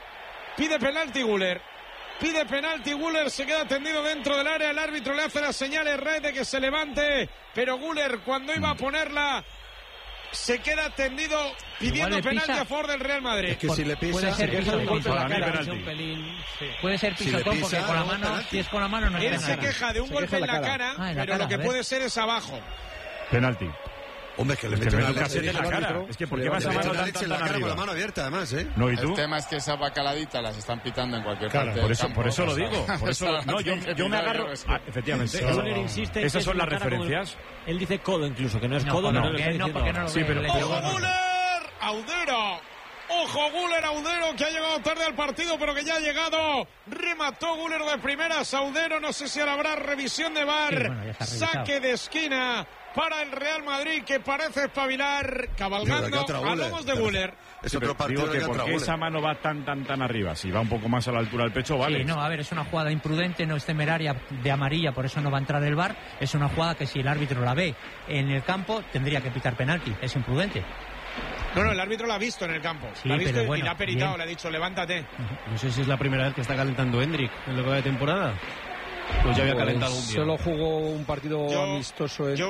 Güler, se queda tendido dentro del área, el árbitro le hace las señales de que se levante, pero Güler cuando iba a ponerla se queda tendido pidiendo penalti a favor del Real Madrid. Es que si le pisa, puede ser pisotón por la cara. Puede ser pisotón porque con la mano, si es con la mano no es penalti. Él se queja de un golpe en la cara, pero lo que puede ser es abajo. Penalti. Hombre, que le mete una un leche casete en la cara. Es que ¿por qué vas a mano tan arriba? arriba? Con la mano abierta, además, ¿eh? No, ¿y tú? El tema es que esas bacaladitas las están pitando en cualquier Claro, parte por del eso, campo, por eso lo o sea, digo. Por eso, no, yo me agarro. Efectivamente. Guller insiste en Esas que son es las una cara referencias. él dice codo incluso, que no es codo. No, pero porque lo está no lo Sí, ve, pero- le ¡Ojo, pegó. Guller! ¡Audero! ¡Ojo, Guller, Audero, que ha llegado tarde al partido, pero que ya ha llegado! Remató Guller de primeras, Audero, no sé si ahora habrá revisión de VAR. Sí, bueno, ya está revisado. Saque de esquina para el Real Madrid, que parece espabilar, cabalgando. Hablamos de Guller. Es otro partido Digo que que porque otra esa mano va tan arriba. Si va un poco más a la altura del pecho, vale. Sí, no, a ver, es una jugada imprudente, no es temeraria de amarilla, por eso no va a entrar el VAR. Es una jugada que si el árbitro la ve en el campo, tendría que pitar penalti. Es imprudente. No, el árbitro la ha visto en el campo. Sí, la ha visto pero y bueno, la ha peritado, bien. le ha dicho, levántate. No sé si es la primera vez que está calentando Hendrik en lo que va de temporada. Pues ya había calentado algún día. Solo jugó un partido amistoso en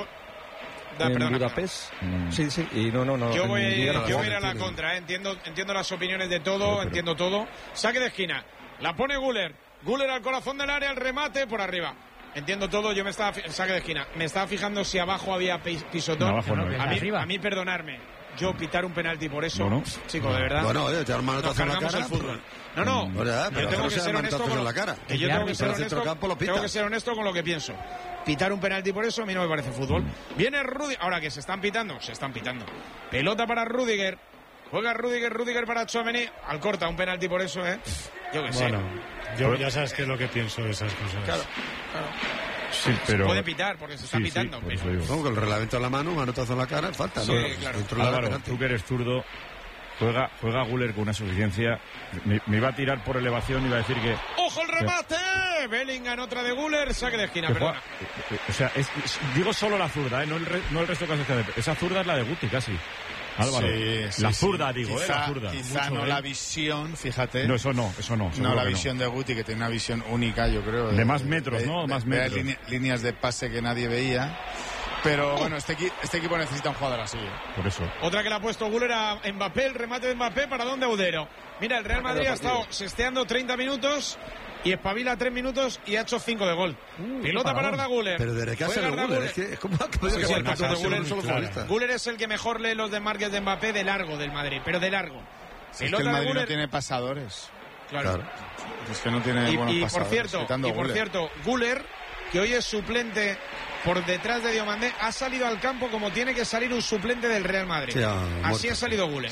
Budapest. Sí, y no. Yo voy a ir a la tiene. contra, entiendo las opiniones de todo, entiendo todo. Saque de esquina, la pone Guller. Guller al corazón del área, el remate por arriba. Entiendo todo, yo me estaba saque de esquina. Me estaba fijando si abajo había pisotón. No, abajo no, a mí perdonarme. Yo pitar un penalti por eso, No. chico, de verdad. Bueno, te dan manotazo en la cargamos cara. el fútbol. No, ¿verdad? yo Pero tengo no que sean ser honesto manotazos con en la cara. que yo tengo que ser Pero el centrocampo lo pita. tengo que ser honesto con lo que pienso. Pitar un penalti por eso a mí no me parece fútbol. Viene Rudiger, ahora que se están pitando. Pelota para Rudiger. Juega Rudiger para Tchouaméni. Al corta un penalti por eso, Yo que sé. Bueno, yo ya sabes qué es lo que pienso de esas cosas. Claro. Sí, pero... Puede pitar porque se está pitando. por eso pero... digo. No, con el reglamento en la mano, manotazo en la cara, falta, Sí, ¿no? claro. Dentro de la Álvaro, penalti. tú que eres zurdo, juega Guller con una suficiencia. Me iba a tirar por elevación y iba a decir que... ¡Ojo el remate! Bellingham, otra de Guller, saque de esquina, que perdona. o sea, digo solo la zurda, no el resto de casos que... Esa zurda es la de Guti, casi. Álvaro. Sí, la sí. zurda, digo, la zurda. Quizá Mucho, no la visión, fíjate. No, eso no. No la visión de Guti, que tiene una visión única, yo creo. De más metros, ¿no? Más metros. Líneas de pase que nadie veía. Pero bueno, este equipo necesita un jugador así. Por eso. Otra que le ha puesto Guller a Mbappé, el remate de Mbappé, ¿para dónde Audero? Mira, el Real Madrid ha estado sesteando 30 minutos y espabila 3 minutos y ha hecho 5 de gol. Pelota para Arda Guller. Pero desde que hace el Guller, es que es como que podía Sí, jugar el tanto caso de de Guller un solo futbolista. Guller es el que mejor lee los desmarques de Mbappé de largo del Madrid, pero de largo. Es que el Pelota de Madrid no Guller. tiene pasadores. Claro. Es que no tiene buenos pasadores. Por cierto, Guller, que hoy es suplente por detrás de Diomandé, ha salido al campo como tiene que salir un suplente del Real Madrid. Sí, así ha salido Guller.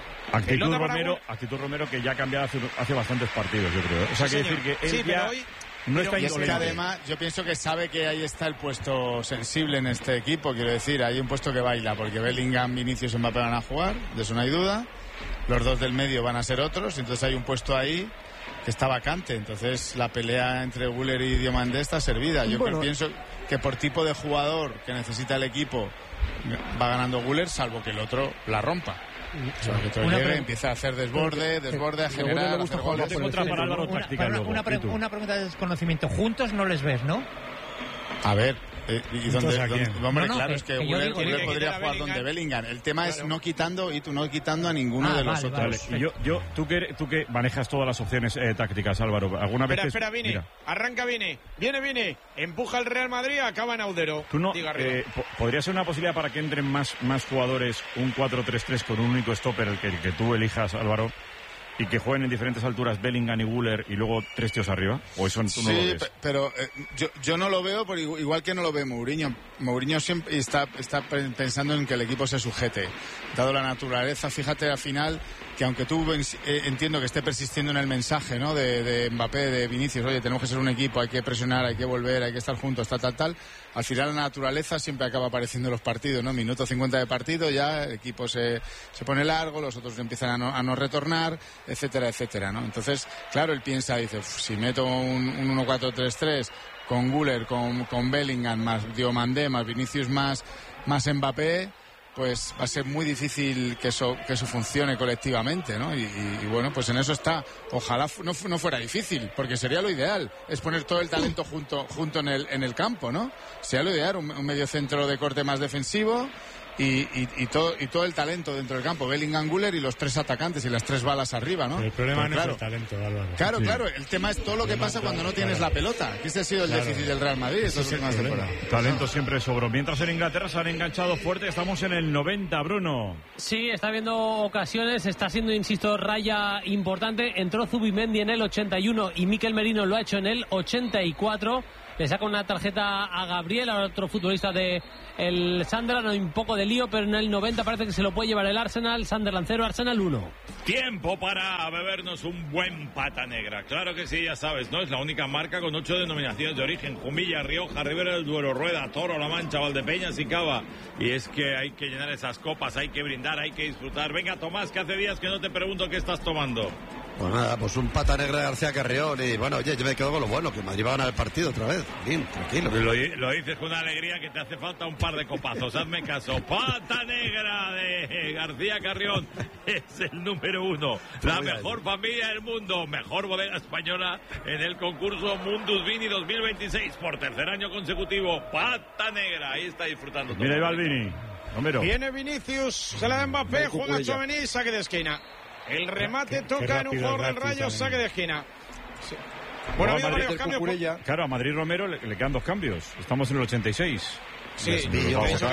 Actitud Romero que ya ha cambiado hace bastantes partidos, yo creo. O sea, Sí, quiere señor. decir que él Sí, pero ya hoy... no está Y es que indolente. además yo pienso que sabe que ahí está el puesto sensible en este equipo, quiero decir, hay un puesto que baila, porque Bellingham, Vinicius y Mbappé van a jugar, de eso no hay duda, los dos del medio van a ser otros, entonces hay un puesto ahí que está vacante, entonces la pelea entre Guller y Diomandé está servida. Yo pienso que por tipo de jugador que necesita el equipo va ganando Guller, salvo que el otro la rompa. O sea, que otro llegue, empieza a hacer desborde, a generar, a hacer goles. Una pregunta de desconocimiento. Juntos no les ves, ¿no? A ver, ¿y dónde? Hombre, No, claro, es que Guller podría jugar donde Bellingham. El tema es no quitando a ninguno de los otros. Vale. Y tú que manejas todas las opciones tácticas, Álvaro, ¿alguna vez? Espera, Vini. Mira. Arranca Vini. Viene. Empuja el Real Madrid, acaba en Audero. ¿Tú no, Diga arriba. podría ser una posibilidad para que entren más jugadores, un 4-3-3 con un único stopper, el que tú elijas, Álvaro, y que jueguen en diferentes alturas Bellingham y Guller y luego 3 tíos arriba? ¿O eso tú no lo ves? Pero yo no lo veo, por igual que no lo ve Mourinho. Mourinho siempre está pensando en que el equipo se sujete. Dado la naturaleza, fíjate al final que aunque tú entiendo que esté persistiendo en el mensaje, ¿no? de Mbappé, de Vinicius, oye, tenemos que ser un equipo, hay que presionar, hay que volver, hay que estar juntos, tal. Al final la naturaleza siempre acaba apareciendo en los partidos, ¿no? Minuto 50 de partido, ya el equipo se pone largo, los otros empiezan a no retornar, etcétera, ¿no? Entonces, claro, él piensa, dice, si meto un 1-4-3-3 con Guller, con Bellingham, más Diomandé, más Vinicius, más Mbappé, pues va a ser muy difícil que eso funcione colectivamente, ¿no? Y bueno, pues en eso está. Ojalá no fuera difícil, porque sería lo ideal, es poner todo el talento junto en el campo, ¿no? Sería lo ideal, un mediocentro de corte más defensivo, y todo el talento dentro del campo. Bellingham, Güler y los 3 atacantes y las 3 balas arriba, ¿no? Pero el problema pues no es el talento, Álvaro. Claro, el tema es todo lo que pasa cuando no tienes la pelota. Que ese ha sido el déficit del Real Madrid estas últimas temporadas. Talento siempre sobró. Mientras en Inglaterra se han enganchado fuerte, estamos en el 90, Bruno. Sí, está habiendo ocasiones, está siendo, insisto, raya importante. Entró Zubimendi en el 81 y Mikel Merino lo ha hecho en el 84. Le saca una tarjeta a Gabriel, a otro futbolista de el Sunderland, un poco de lío, pero en el 90 parece que se lo puede llevar el Arsenal. Sunderland 0, Arsenal 1. Tiempo para bebernos un buen pata negra. Claro que sí, ya sabes, ¿no? Es la única marca con 8 denominaciones de origen: Jumilla, Rioja, Ribera del Duero, Rueda, Toro, La Mancha, Valdepeñas y Cava. Y es que hay que llenar esas copas, hay que brindar, hay que disfrutar. Venga, Tomás, que hace días que no te pregunto qué estás tomando. Pues nada, pues un pata negra de García Carrión. Y bueno, oye, yo me quedo con lo bueno, que Madrid va a ganar el partido otra vez. Bien, tranquilo. Lo dices con una alegría que te hace falta un par de copazos. Hazme caso. Pata negra de García Carrión es el número 1. La mejor familia del mundo. Mejor bodega española en el concurso Mundus Vini 2026. Por tercer año consecutivo. Pata negra. Ahí está disfrutando. Mira, ahí va el Vini. Romero. Viene Vinicius. Se la da Mbappé. Juega Tchouaméni. Saque de esquina. El remate toca en un jugador del Rayo, saque de esquina. Sí. Bueno, ha habido varios cambios. Claro, a Madrid Romero le quedan 2 cambios. Estamos en el 86. Sí, te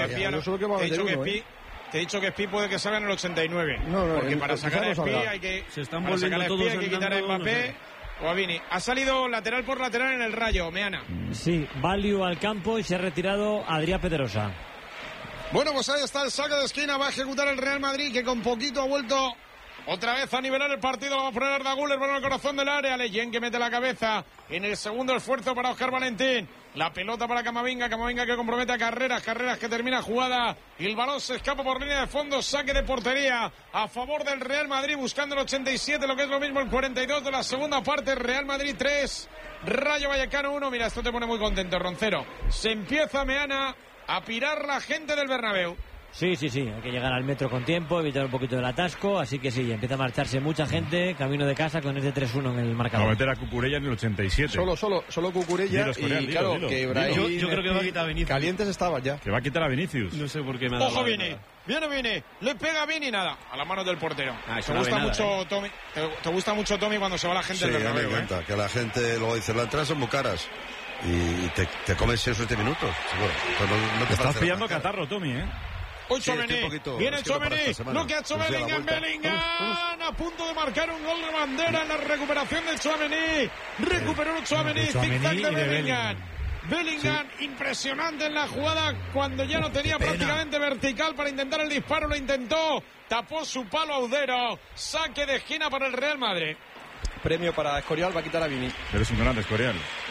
he dicho que Spi puede que salga en el 89. Porque para sacar a Spi hay que quitar a Mbappé o a Vini. Ha salido lateral por lateral en el Rayo, Meana. Sí, Value al campo y se ha retirado Adrián Pedrosa. Bueno, pues ahí está el saque de esquina. Va a ejecutar el Real Madrid, que con poquito ha vuelto otra vez a nivelar el partido. Lo va a poner Arda Güler para el corazón del área. Leyen que mete la cabeza en el segundo esfuerzo para Óscar Valentín. La pelota para Camavinga que compromete a Carreras que termina jugada y el balón se escapa por línea de fondo. Saque de portería a favor del Real Madrid, buscando el 87, lo que es lo mismo el 42 de la segunda parte. Real Madrid 3, Rayo Vallecano 1. Mira, esto te pone muy contento, Roncero. Se empieza, Meana, a pirar la gente del Bernabéu. Sí, hay que llegar al metro con tiempo, evitar un poquito del atasco, así que sí, empieza a marcharse mucha gente, camino de casa con este 3-1 en el marcador. Va a meter a Cucurella en el 87. Solo Cucurella y claro, que Ibrahim... Yo creo que va a quitar a Vinicius. Calientes estaban ya. Que va a quitar a Vinicius. No sé por qué me ha dado. Ojo, Vini. Viene Vini. Le pega a Vini, nada. A la mano del portero. Te gusta mucho, Tommy. Te gusta mucho, Tommy, cuando se va la gente del Bernabéu. Sí, me cuenta, que la gente luego dice, las entradas son muy caras. Y te comes 6 o 7 minutos, seguro. No te estás pillando catarro, Tommy, ¿eh? Hoy Tchouaméni, viene Tchouaméni, lo que ha hecho Bellingham, a punto de marcar un gol de bandera en la recuperación de Tchouaméni. Recuperó Tchouaméni, zigzag de Bellingham, impresionante en la jugada cuando ya no tenía prácticamente vertical para intentar el disparo, lo intentó, tapó su palo Audero, saque de esquina para el Real Madrid. Premio para Escorial, va a quitar a Vini. Pero es un gran Escorial.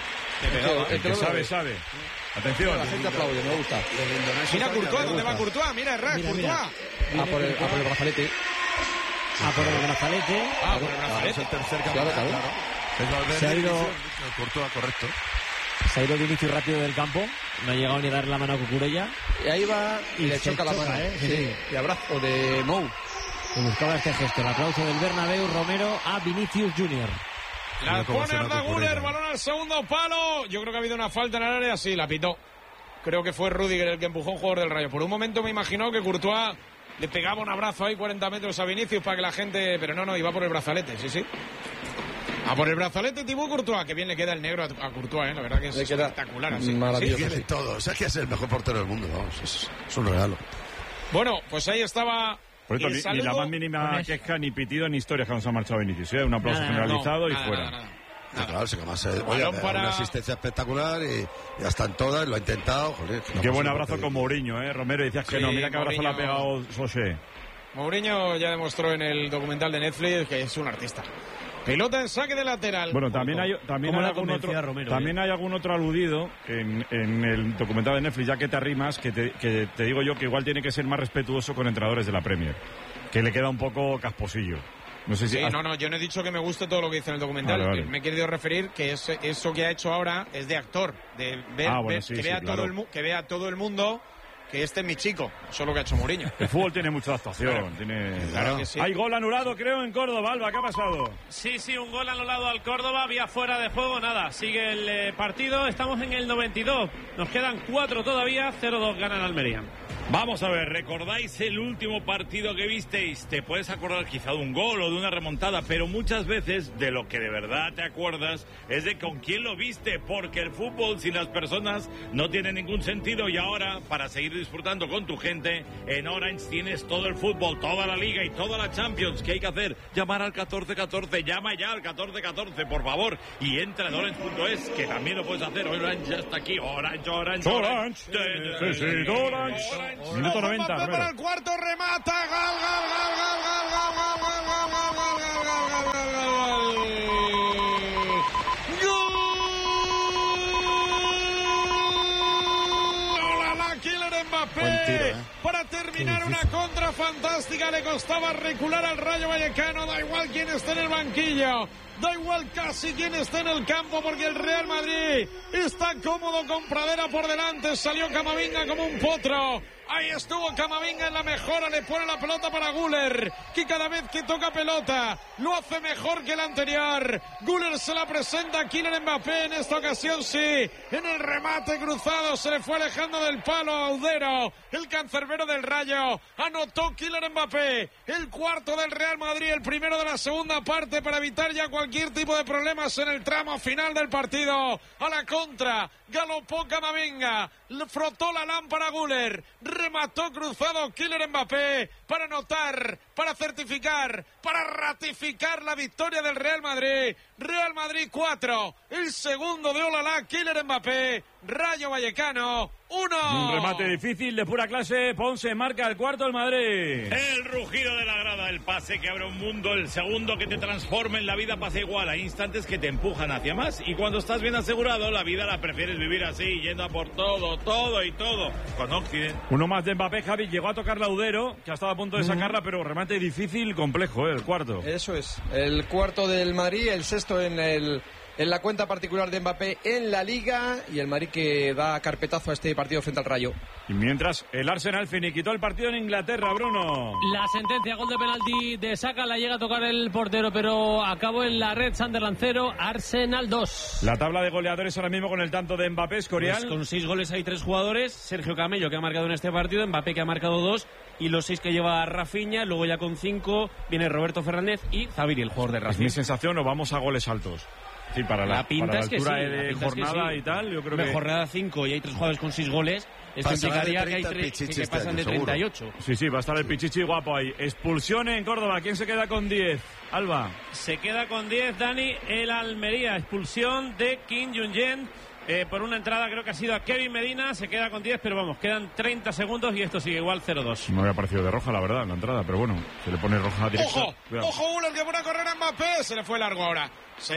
El que sabe. Atención. La gente aplaude, me gusta. Mira Courtois, ¿dónde va Courtois? Mira, Courtois. A por el brazalete. Por el brazalete. Es el tercer campeón. Claro. Se ha ido Courtois, correcto. Se ha ido Vinicius rápido del campo. No ha llegado ni a darle la mano a Cucurella. Y ahí va y le choca la mano. Sí. Y abrazo de Mou. Que buscaba este gesto. El aplauso del Bernabéu, Romero a Vinicius Junior. La pone Arda Güler, balón al segundo palo. Yo creo que ha habido una falta en el área, sí, la pitó. Creo que fue Rüdiger el que empujó a un jugador del Rayo. Por un momento me imaginó que Courtois le pegaba un abrazo ahí 40 metros a Vinicius para que la gente... Pero no, iba por el brazalete, sí. A por el brazalete Thibaut Courtois, que bien le queda el negro a Courtois, la verdad que es espectacular. Así. Maravilloso. Tiene todo, o sea que es el mejor portero del mundo, vamos, es un regalo. Bueno, pues ahí estaba... Por esto, ni la más mínima queja, ni pitido, ni historia que nos ha marchado Vinicius. Un aplauso generalizado y fuera. Claro, se además una asistencia espectacular y ya están todas, lo ha intentado. Joder, qué buen abrazo con Mourinho, Romero, decías que no, mira qué abrazo le ha pegado Solskjaer. Mourinho ya demostró en el documental de Netflix que es un artista. Pelota en saque de lateral. Bueno, también hay algún otro aludido en el documental de Netflix, ya que te arrimas, que te digo yo que igual tiene que ser más respetuoso con entrenadores de la Premier, que le queda un poco casposillo. No sé si yo no he dicho que me guste todo lo que dice en el documental. Vale. Me he querido referir que eso que ha hecho ahora es de actor, de ver, que vea todo el mundo que este es mi chico. Eso es lo que ha hecho Mourinho. El fútbol tiene mucha actuación. Claro que sí. Hay gol anulado, creo, en Córdoba. Alba, ¿qué ha pasado? Sí, un gol anulado al Córdoba. Vía fuera de juego, nada. Sigue el partido. Estamos en el 92. Nos quedan 4 todavía. 0-2 gana el Almería. Vamos a ver, ¿recordáis el último partido que visteis? Te puedes acordar quizá de un gol o de una remontada, pero muchas veces de lo que de verdad te acuerdas es de con quién lo viste, porque el fútbol sin las personas no tiene ningún sentido. Y ahora, para seguir disfrutando con tu gente, en Orange tienes todo el fútbol, toda la Liga y toda la Champions. ¿Qué hay que hacer? Llamar al 1414, llama ya al 1414, por favor, y entra en Orange.es, que también lo puedes hacer. Orange ya está aquí, Orange. Minuto 90. Para el cuarto, remata, gol, Kylian Mbappé, para terminar una contra fantástica. Le costaba recular al Rayo Vallecano, da igual quién esté en el banquillo, da igual casi quién esté en el campo, porque el Real Madrid está cómodo con Pradera por delante. Salió Camavinga como un potro. Ahí estuvo Camavinga en la mejora, le pone la pelota para Güler, que cada vez que toca pelota lo hace mejor que el anterior. Güler se la presenta a Kylian Mbappé, en esta ocasión sí, en el remate cruzado se le fue alejando del palo a Audero, el cancerbero del Rayo. Anotó Kylian Mbappé, el cuarto del Real Madrid, el primero de la segunda parte, para evitar ya cualquier tipo de problemas en el tramo final del partido. A la contra, galopó Camavinga, le frotó la lámpara Güler, remató cruzado Kylian Mbappé para anotar, para certificar, para ratificar la victoria del Real Madrid. Real Madrid 4, el segundo de Olalá, Kylian Mbappé. Rayo Vallecano 1. Un remate difícil de pura clase. Ponce marca el cuarto del Madrid. El rugido de la grada, el pase que abre un mundo, el segundo que te transforma en la vida pasa igual. Hay instantes que te empujan hacia más, y cuando estás bien asegurado, la vida la prefieres vivir así, yendo a por todo, todo y todo. Con Occident. Uno más de Mbappé, Javi. Llegó a tocar Laudero, que ha estado a punto de sacarla, pero remate difícil, complejo, el cuarto. Eso es, el cuarto del Madrid, el sexto en la cuenta particular de Mbappé en la Liga, y el Madrid que da carpetazo a este partido frente al Rayo. Y mientras el Arsenal finiquitó el partido en Inglaterra, Bruno. La sentencia, gol de penalti de Saka, la llega a tocar el portero, pero acabó en la red. Sunderland 0, Arsenal 2. La tabla de goleadores ahora mismo con el tanto de Mbappé, Escorial. Pues con 6 goles hay 3 jugadores. Sergio Camello, que ha marcado en este partido, Mbappé, que ha marcado 2, y los 6 que lleva Rafinha. Luego ya con 5 viene Roberto Fernández y Zaviri, el jugador de Racing. Es mi sensación, o vamos a goles altos. Sí, para la pinta es que altura sí, de jornada y tal, yo creo que... jornada 5 y hay 3 jugadores con 6 goles. Esto implicaría que hay 3 que pasan de 38. Sí, va a estar el Pichichi guapo ahí. Expulsión en Córdoba. ¿Quién se queda con 10? Alba. Se queda con 10, Dani, el Almería. Expulsión de Kim Jong-yen. Por una entrada creo que ha sido a Kevin Medina, se queda con 10, pero vamos, quedan 30 segundos y esto sigue igual 0-2. No me había parecido de roja, la verdad, en la entrada, pero bueno, se le pone roja directa. Ojo, Güler, que pone a correr a Mbappé, se le fue largo ahora.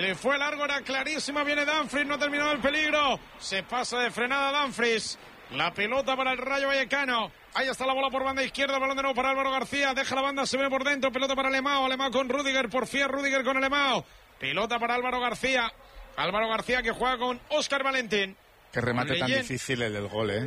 Era clarísima, viene Dumfries, no ha terminado el peligro. Se pasa de frenada Dumfries. La pelota para el Rayo Vallecano. Ahí está la bola por banda izquierda, balón de nuevo para Álvaro García. Deja la banda, se ve por dentro, pelota para Alemão con Rüdiger, porfía Rüdiger con Alemão. Pelota para Álvaro García que juega con Óscar Valentín. Qué remate tan difícil el del gol,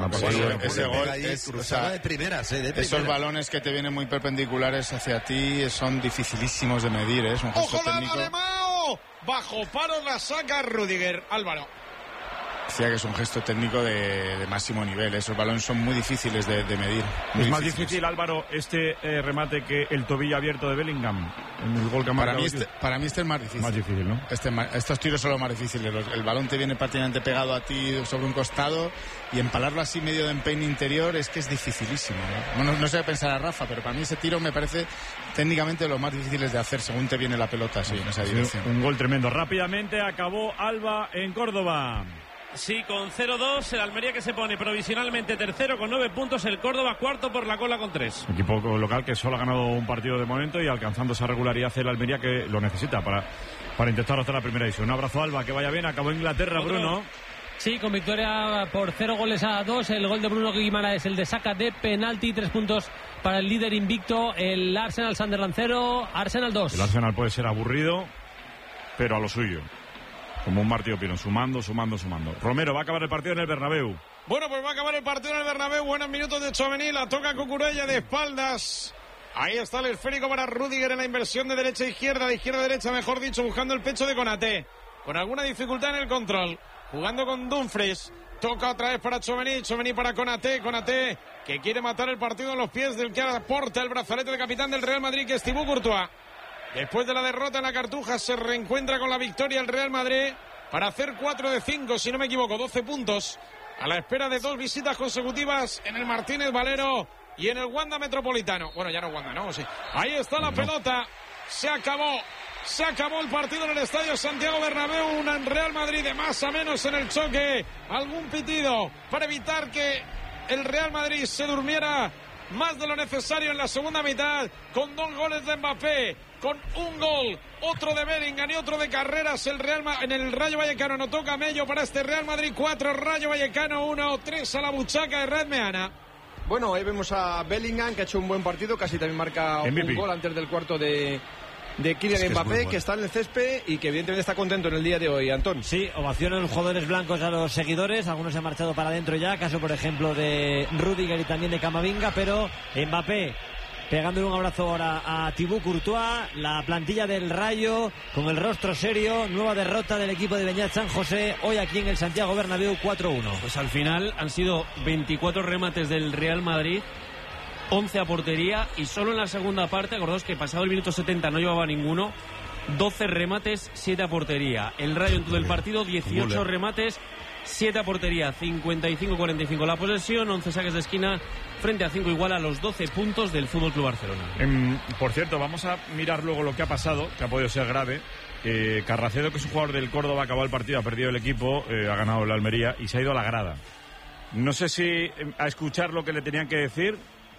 ese gol es de primeras, esos balones que te vienen muy perpendiculares hacia ti son dificilísimos de medir, es un gesto técnico. Alemão, bajo paro la saca Rüdiger. Álvaro. Decía que es un gesto técnico de máximo nivel. Esos balones son muy difíciles de medir. Es más difícil, Álvaro, este remate que el tobillo abierto de Bellingham en el gol que ha marcado. Para mí este es más difícil. Más difícil, ¿no? Estos tiros son los más difíciles. El balón te viene prácticamente pegado a ti sobre un costado, y empalarlo así medio de empeine interior es que es dificilísimo, ¿no? No sé qué pensar a Rafa, pero para mí ese tiro me parece técnicamente lo más difíciles de hacer según te viene la pelota así, en esa dirección. Un gol tremendo. Rápidamente acabó Alba en Córdoba. Sí, con 0-2, el Almería que se pone provisionalmente tercero con 9 puntos, el Córdoba cuarto por la cola con 3. Equipo local que solo ha ganado un partido de momento y alcanzando esa regularidad el Almería que lo necesita para intentar hasta la primera edición. Un abrazo, Alba, que vaya bien. Acabó Inglaterra, Bruno. Sí, con victoria por 0-2. El gol de Bruno Guimaraes, el de Saka de penalti. 3 puntos para el líder invicto, el Arsenal. Sunderland 0, Arsenal 2. El Arsenal puede ser aburrido, pero a lo suyo. Como un Martío Pirón, sumando. Romero, va a acabar el partido en el Bernabéu. Bueno, pues va a acabar el partido en el Bernabéu. Buenos minutos de Tchouaméni, la toca Cucurella de espaldas. Ahí está el esférico para Rüdiger en la inversión de derecha a izquierda, de izquierda a derecha, mejor dicho, buscando el pecho de Konaté. Con alguna dificultad en el control. Jugando con Dumfries. Toca otra vez para Tchouaméni para Konaté, que quiere matar el partido en los pies del que aporta el brazalete de capitán del Real Madrid, que es Thibaut Courtois. Después de la derrota en la Cartuja se reencuentra con la victoria el Real Madrid para hacer 4 de 5, si no me equivoco, 12 puntos, a la espera de 2 visitas consecutivas en el Martínez Valero y en el Wanda Metropolitano. Bueno, ya no Wanda, ¿no? Sí. Ahí está la pelota, se acabó el partido en el Estadio Santiago Bernabéu, un Real Madrid de más a menos en el choque, algún pitido para evitar que el Real Madrid se durmiera más de lo necesario en la segunda mitad, con 2 goles de Mbappé, con un gol, otro de Bellingham y otro de Carreras. En el Rayo Vallecano anotó Camello para este Real Madrid 4, Rayo Vallecano 1, 3 a la buchaca de Red Meana. Bueno, ahí vemos a Bellingham, que ha hecho un buen partido, casi también marca MVP. Un gol antes del cuarto de Kylian Mbappé, que está en el césped y que evidentemente está contento en el día de hoy, Antón. Sí, ovacionan los jugadores blancos a los seguidores, algunos se han marchado para adentro ya, caso por ejemplo de Rüdiger y también de Camavinga, pero Mbappé pegándole un abrazo ahora a Thibaut Courtois, la plantilla del Rayo con el rostro serio, nueva derrota del equipo de Beñat San José, hoy aquí en el Santiago Bernabéu 4-1. Pues al final han sido 24 remates del Real Madrid, 11 a portería, y solo en la segunda parte, acordaos que pasado el minuto 70 no llevaba ninguno, 12 remates, 7 a portería. El Rayo en todo el partido, 18 remates, 7 a portería, 55-45 la posesión, 11 saques de esquina frente a 5, igual a los 12 puntos del FC Barcelona. Por cierto, vamos a mirar luego lo que ha pasado, que ha podido ser grave. Carracedo, que es un jugador del Córdoba, acabó el partido, ha perdido el equipo, ha ganado el Almería y se ha ido a la grada. No sé si a escuchar lo que le tenían que decir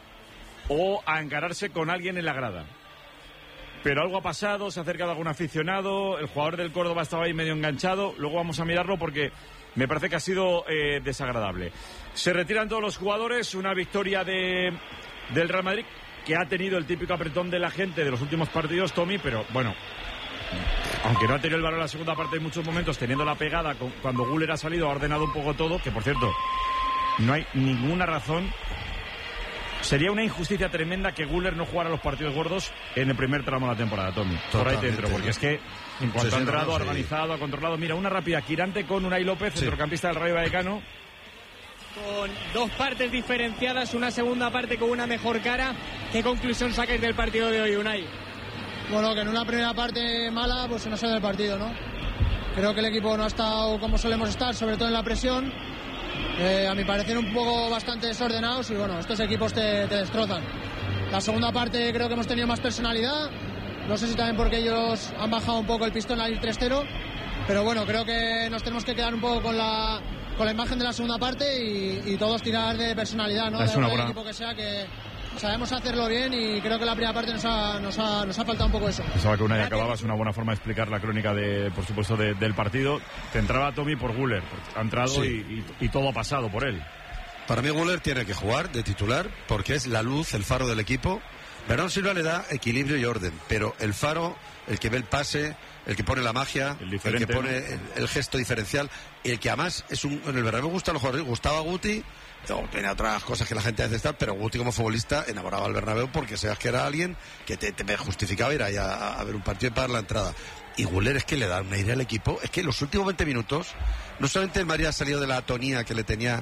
o a encararse con alguien en la grada. Pero algo ha pasado, se ha acercado algún aficionado, el jugador del Córdoba estaba ahí medio enganchado, luego vamos a mirarlo porque me parece que ha sido desagradable. Se retiran todos los jugadores, una victoria del Real Madrid que ha tenido el típico apretón de la gente de los últimos partidos, Tommy, pero bueno, aunque no ha tenido el balón en la segunda parte en muchos momentos, teniendo la pegada cuando Güler ha salido, ha ordenado un poco todo, que por cierto, no hay ninguna razón. Sería una injusticia tremenda que Güler no jugara los partidos gordos en el primer tramo de la temporada, Tommy. Por ahí dentro, porque es que en cuanto ha entrado, ha organizado, ha controlado. Mira, una rápida, Quirante con Unai López, centrocampista del Rayo Vallecano. Con 2 partes diferenciadas, una segunda parte con una mejor cara. ¿Qué conclusión sacáis del partido de hoy, Unai? Bueno, que en una primera parte mala, pues se nos sale del partido, ¿no? Creo que el equipo no ha estado como solemos estar, sobre todo en la presión. A mi parecer un poco bastante desordenados y bueno, estos equipos te destrozan. La segunda parte creo que hemos tenido más personalidad, no sé si también porque ellos han bajado un poco el pistón al ir 3-0, pero bueno, creo que nos tenemos que quedar un poco con la imagen de la segunda parte y todos tirar de personalidad, ¿no? Es de un equipo que sea, que sabemos hacerlo bien y creo que la primera parte nos ha faltado un poco eso. Pensaba que una y acababa, es una buena forma de explicar la crónica por supuesto, del partido. Te entraba Tommy por Güler, ha entrado y todo ha pasado por él. Para mí Güler tiene que jugar de titular porque es la luz, el faro del equipo. Bernardo Silva le da equilibrio y orden, pero el faro, el que ve el pase, el que pone la magia, el que pone el gesto diferencial, el que además en el Bernabéu gustan los jugadores. Gustaba Guti, tiene otras cosas que la gente hace estar, pero Guti como futbolista enamoraba al Bernabéu porque sabes que era alguien que te justificaba ir ahí a ver un partido y pagar la entrada. Y Güler es que le da un aire al equipo. Es que los últimos 20 minutos, no solamente el Madrid ha salido de la atonía que le tenía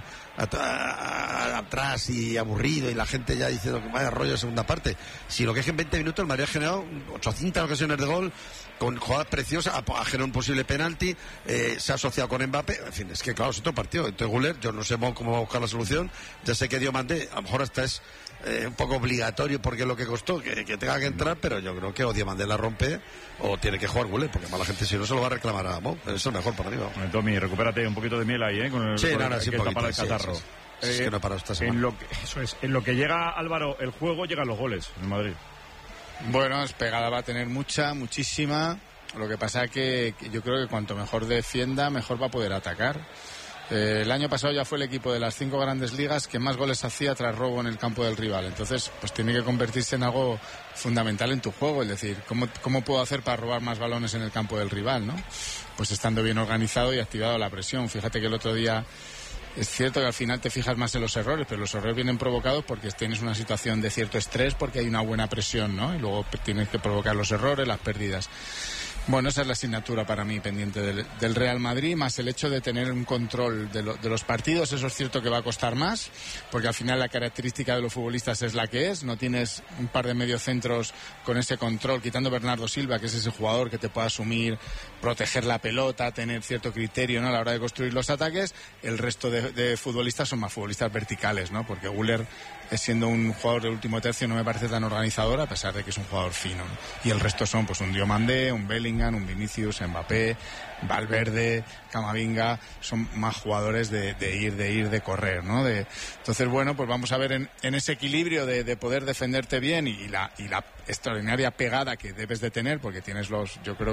atrás y aburrido y la gente ya diciendo que vaya rollo de segunda parte, sino que es que en 20 minutos el Madrid ha generado 800 ocasiones de gol con jugadas preciosas, ha generado un posible penalti, se ha asociado con Mbappé. En fin, es que claro, es otro partido. Entonces Güler, yo no sé cómo va a buscar la solución. Ya sé que Diomandé, a lo mejor hasta es un poco obligatorio porque es lo que costó que tenga que entrar, pero yo creo que o Diomandé la rompe o tiene que jugar Güler, porque más la gente si no se lo va a reclamar a Mo. Eso es mejor para mí. Bueno, Tommy, recupérate un poquito de miel ahí, con el, sí, nada, sí, que tapar el catarro. Es que no he parado esta semana. En lo que llega, Álvaro, el juego, llegan los goles en Madrid. Bueno, pegada va a tener muchísima. Lo que pasa es que yo creo que cuanto mejor defienda, mejor va a poder atacar. El año pasado ya fue el equipo de las 5 grandes ligas que más goles hacía tras robo en el campo del rival. Entonces, pues tiene que convertirse en algo fundamental en tu juego. Es decir, ¿cómo puedo hacer para robar más balones en el campo del rival, ¿no? Pues estando bien organizado y activado la presión. Fíjate que el otro día es cierto que al final te fijas más en los errores, pero los errores vienen provocados porque tienes una situación de cierto estrés, porque hay una buena presión, ¿no? Y luego tienes que provocar los errores, las pérdidas. Bueno, esa es la asignatura para mí pendiente del Real Madrid, más el hecho de tener un control de los partidos. Eso es cierto que va a costar más, porque al final la característica de los futbolistas es la que es. No tienes un par de mediocentros con ese control, quitando Bernardo Silva, que es ese jugador que te puede asumir, proteger la pelota, tener cierto criterio, ¿no?, a la hora de construir los ataques. El resto de futbolistas son más futbolistas verticales, ¿no?, porque Güler, siendo un jugador del último tercio, no me parece tan organizador, a pesar de que es un jugador fino, ¿no? Y el resto son pues un Diomandé, un Bellingham, un Vinicius, Mbappé, Valverde, Camavinga. Son más jugadores de ir, de correr, ¿no? Entonces, bueno, pues vamos a ver en ese equilibrio de poder defenderte bien y la extraordinaria pegada que debes de tener, porque tienes yo creo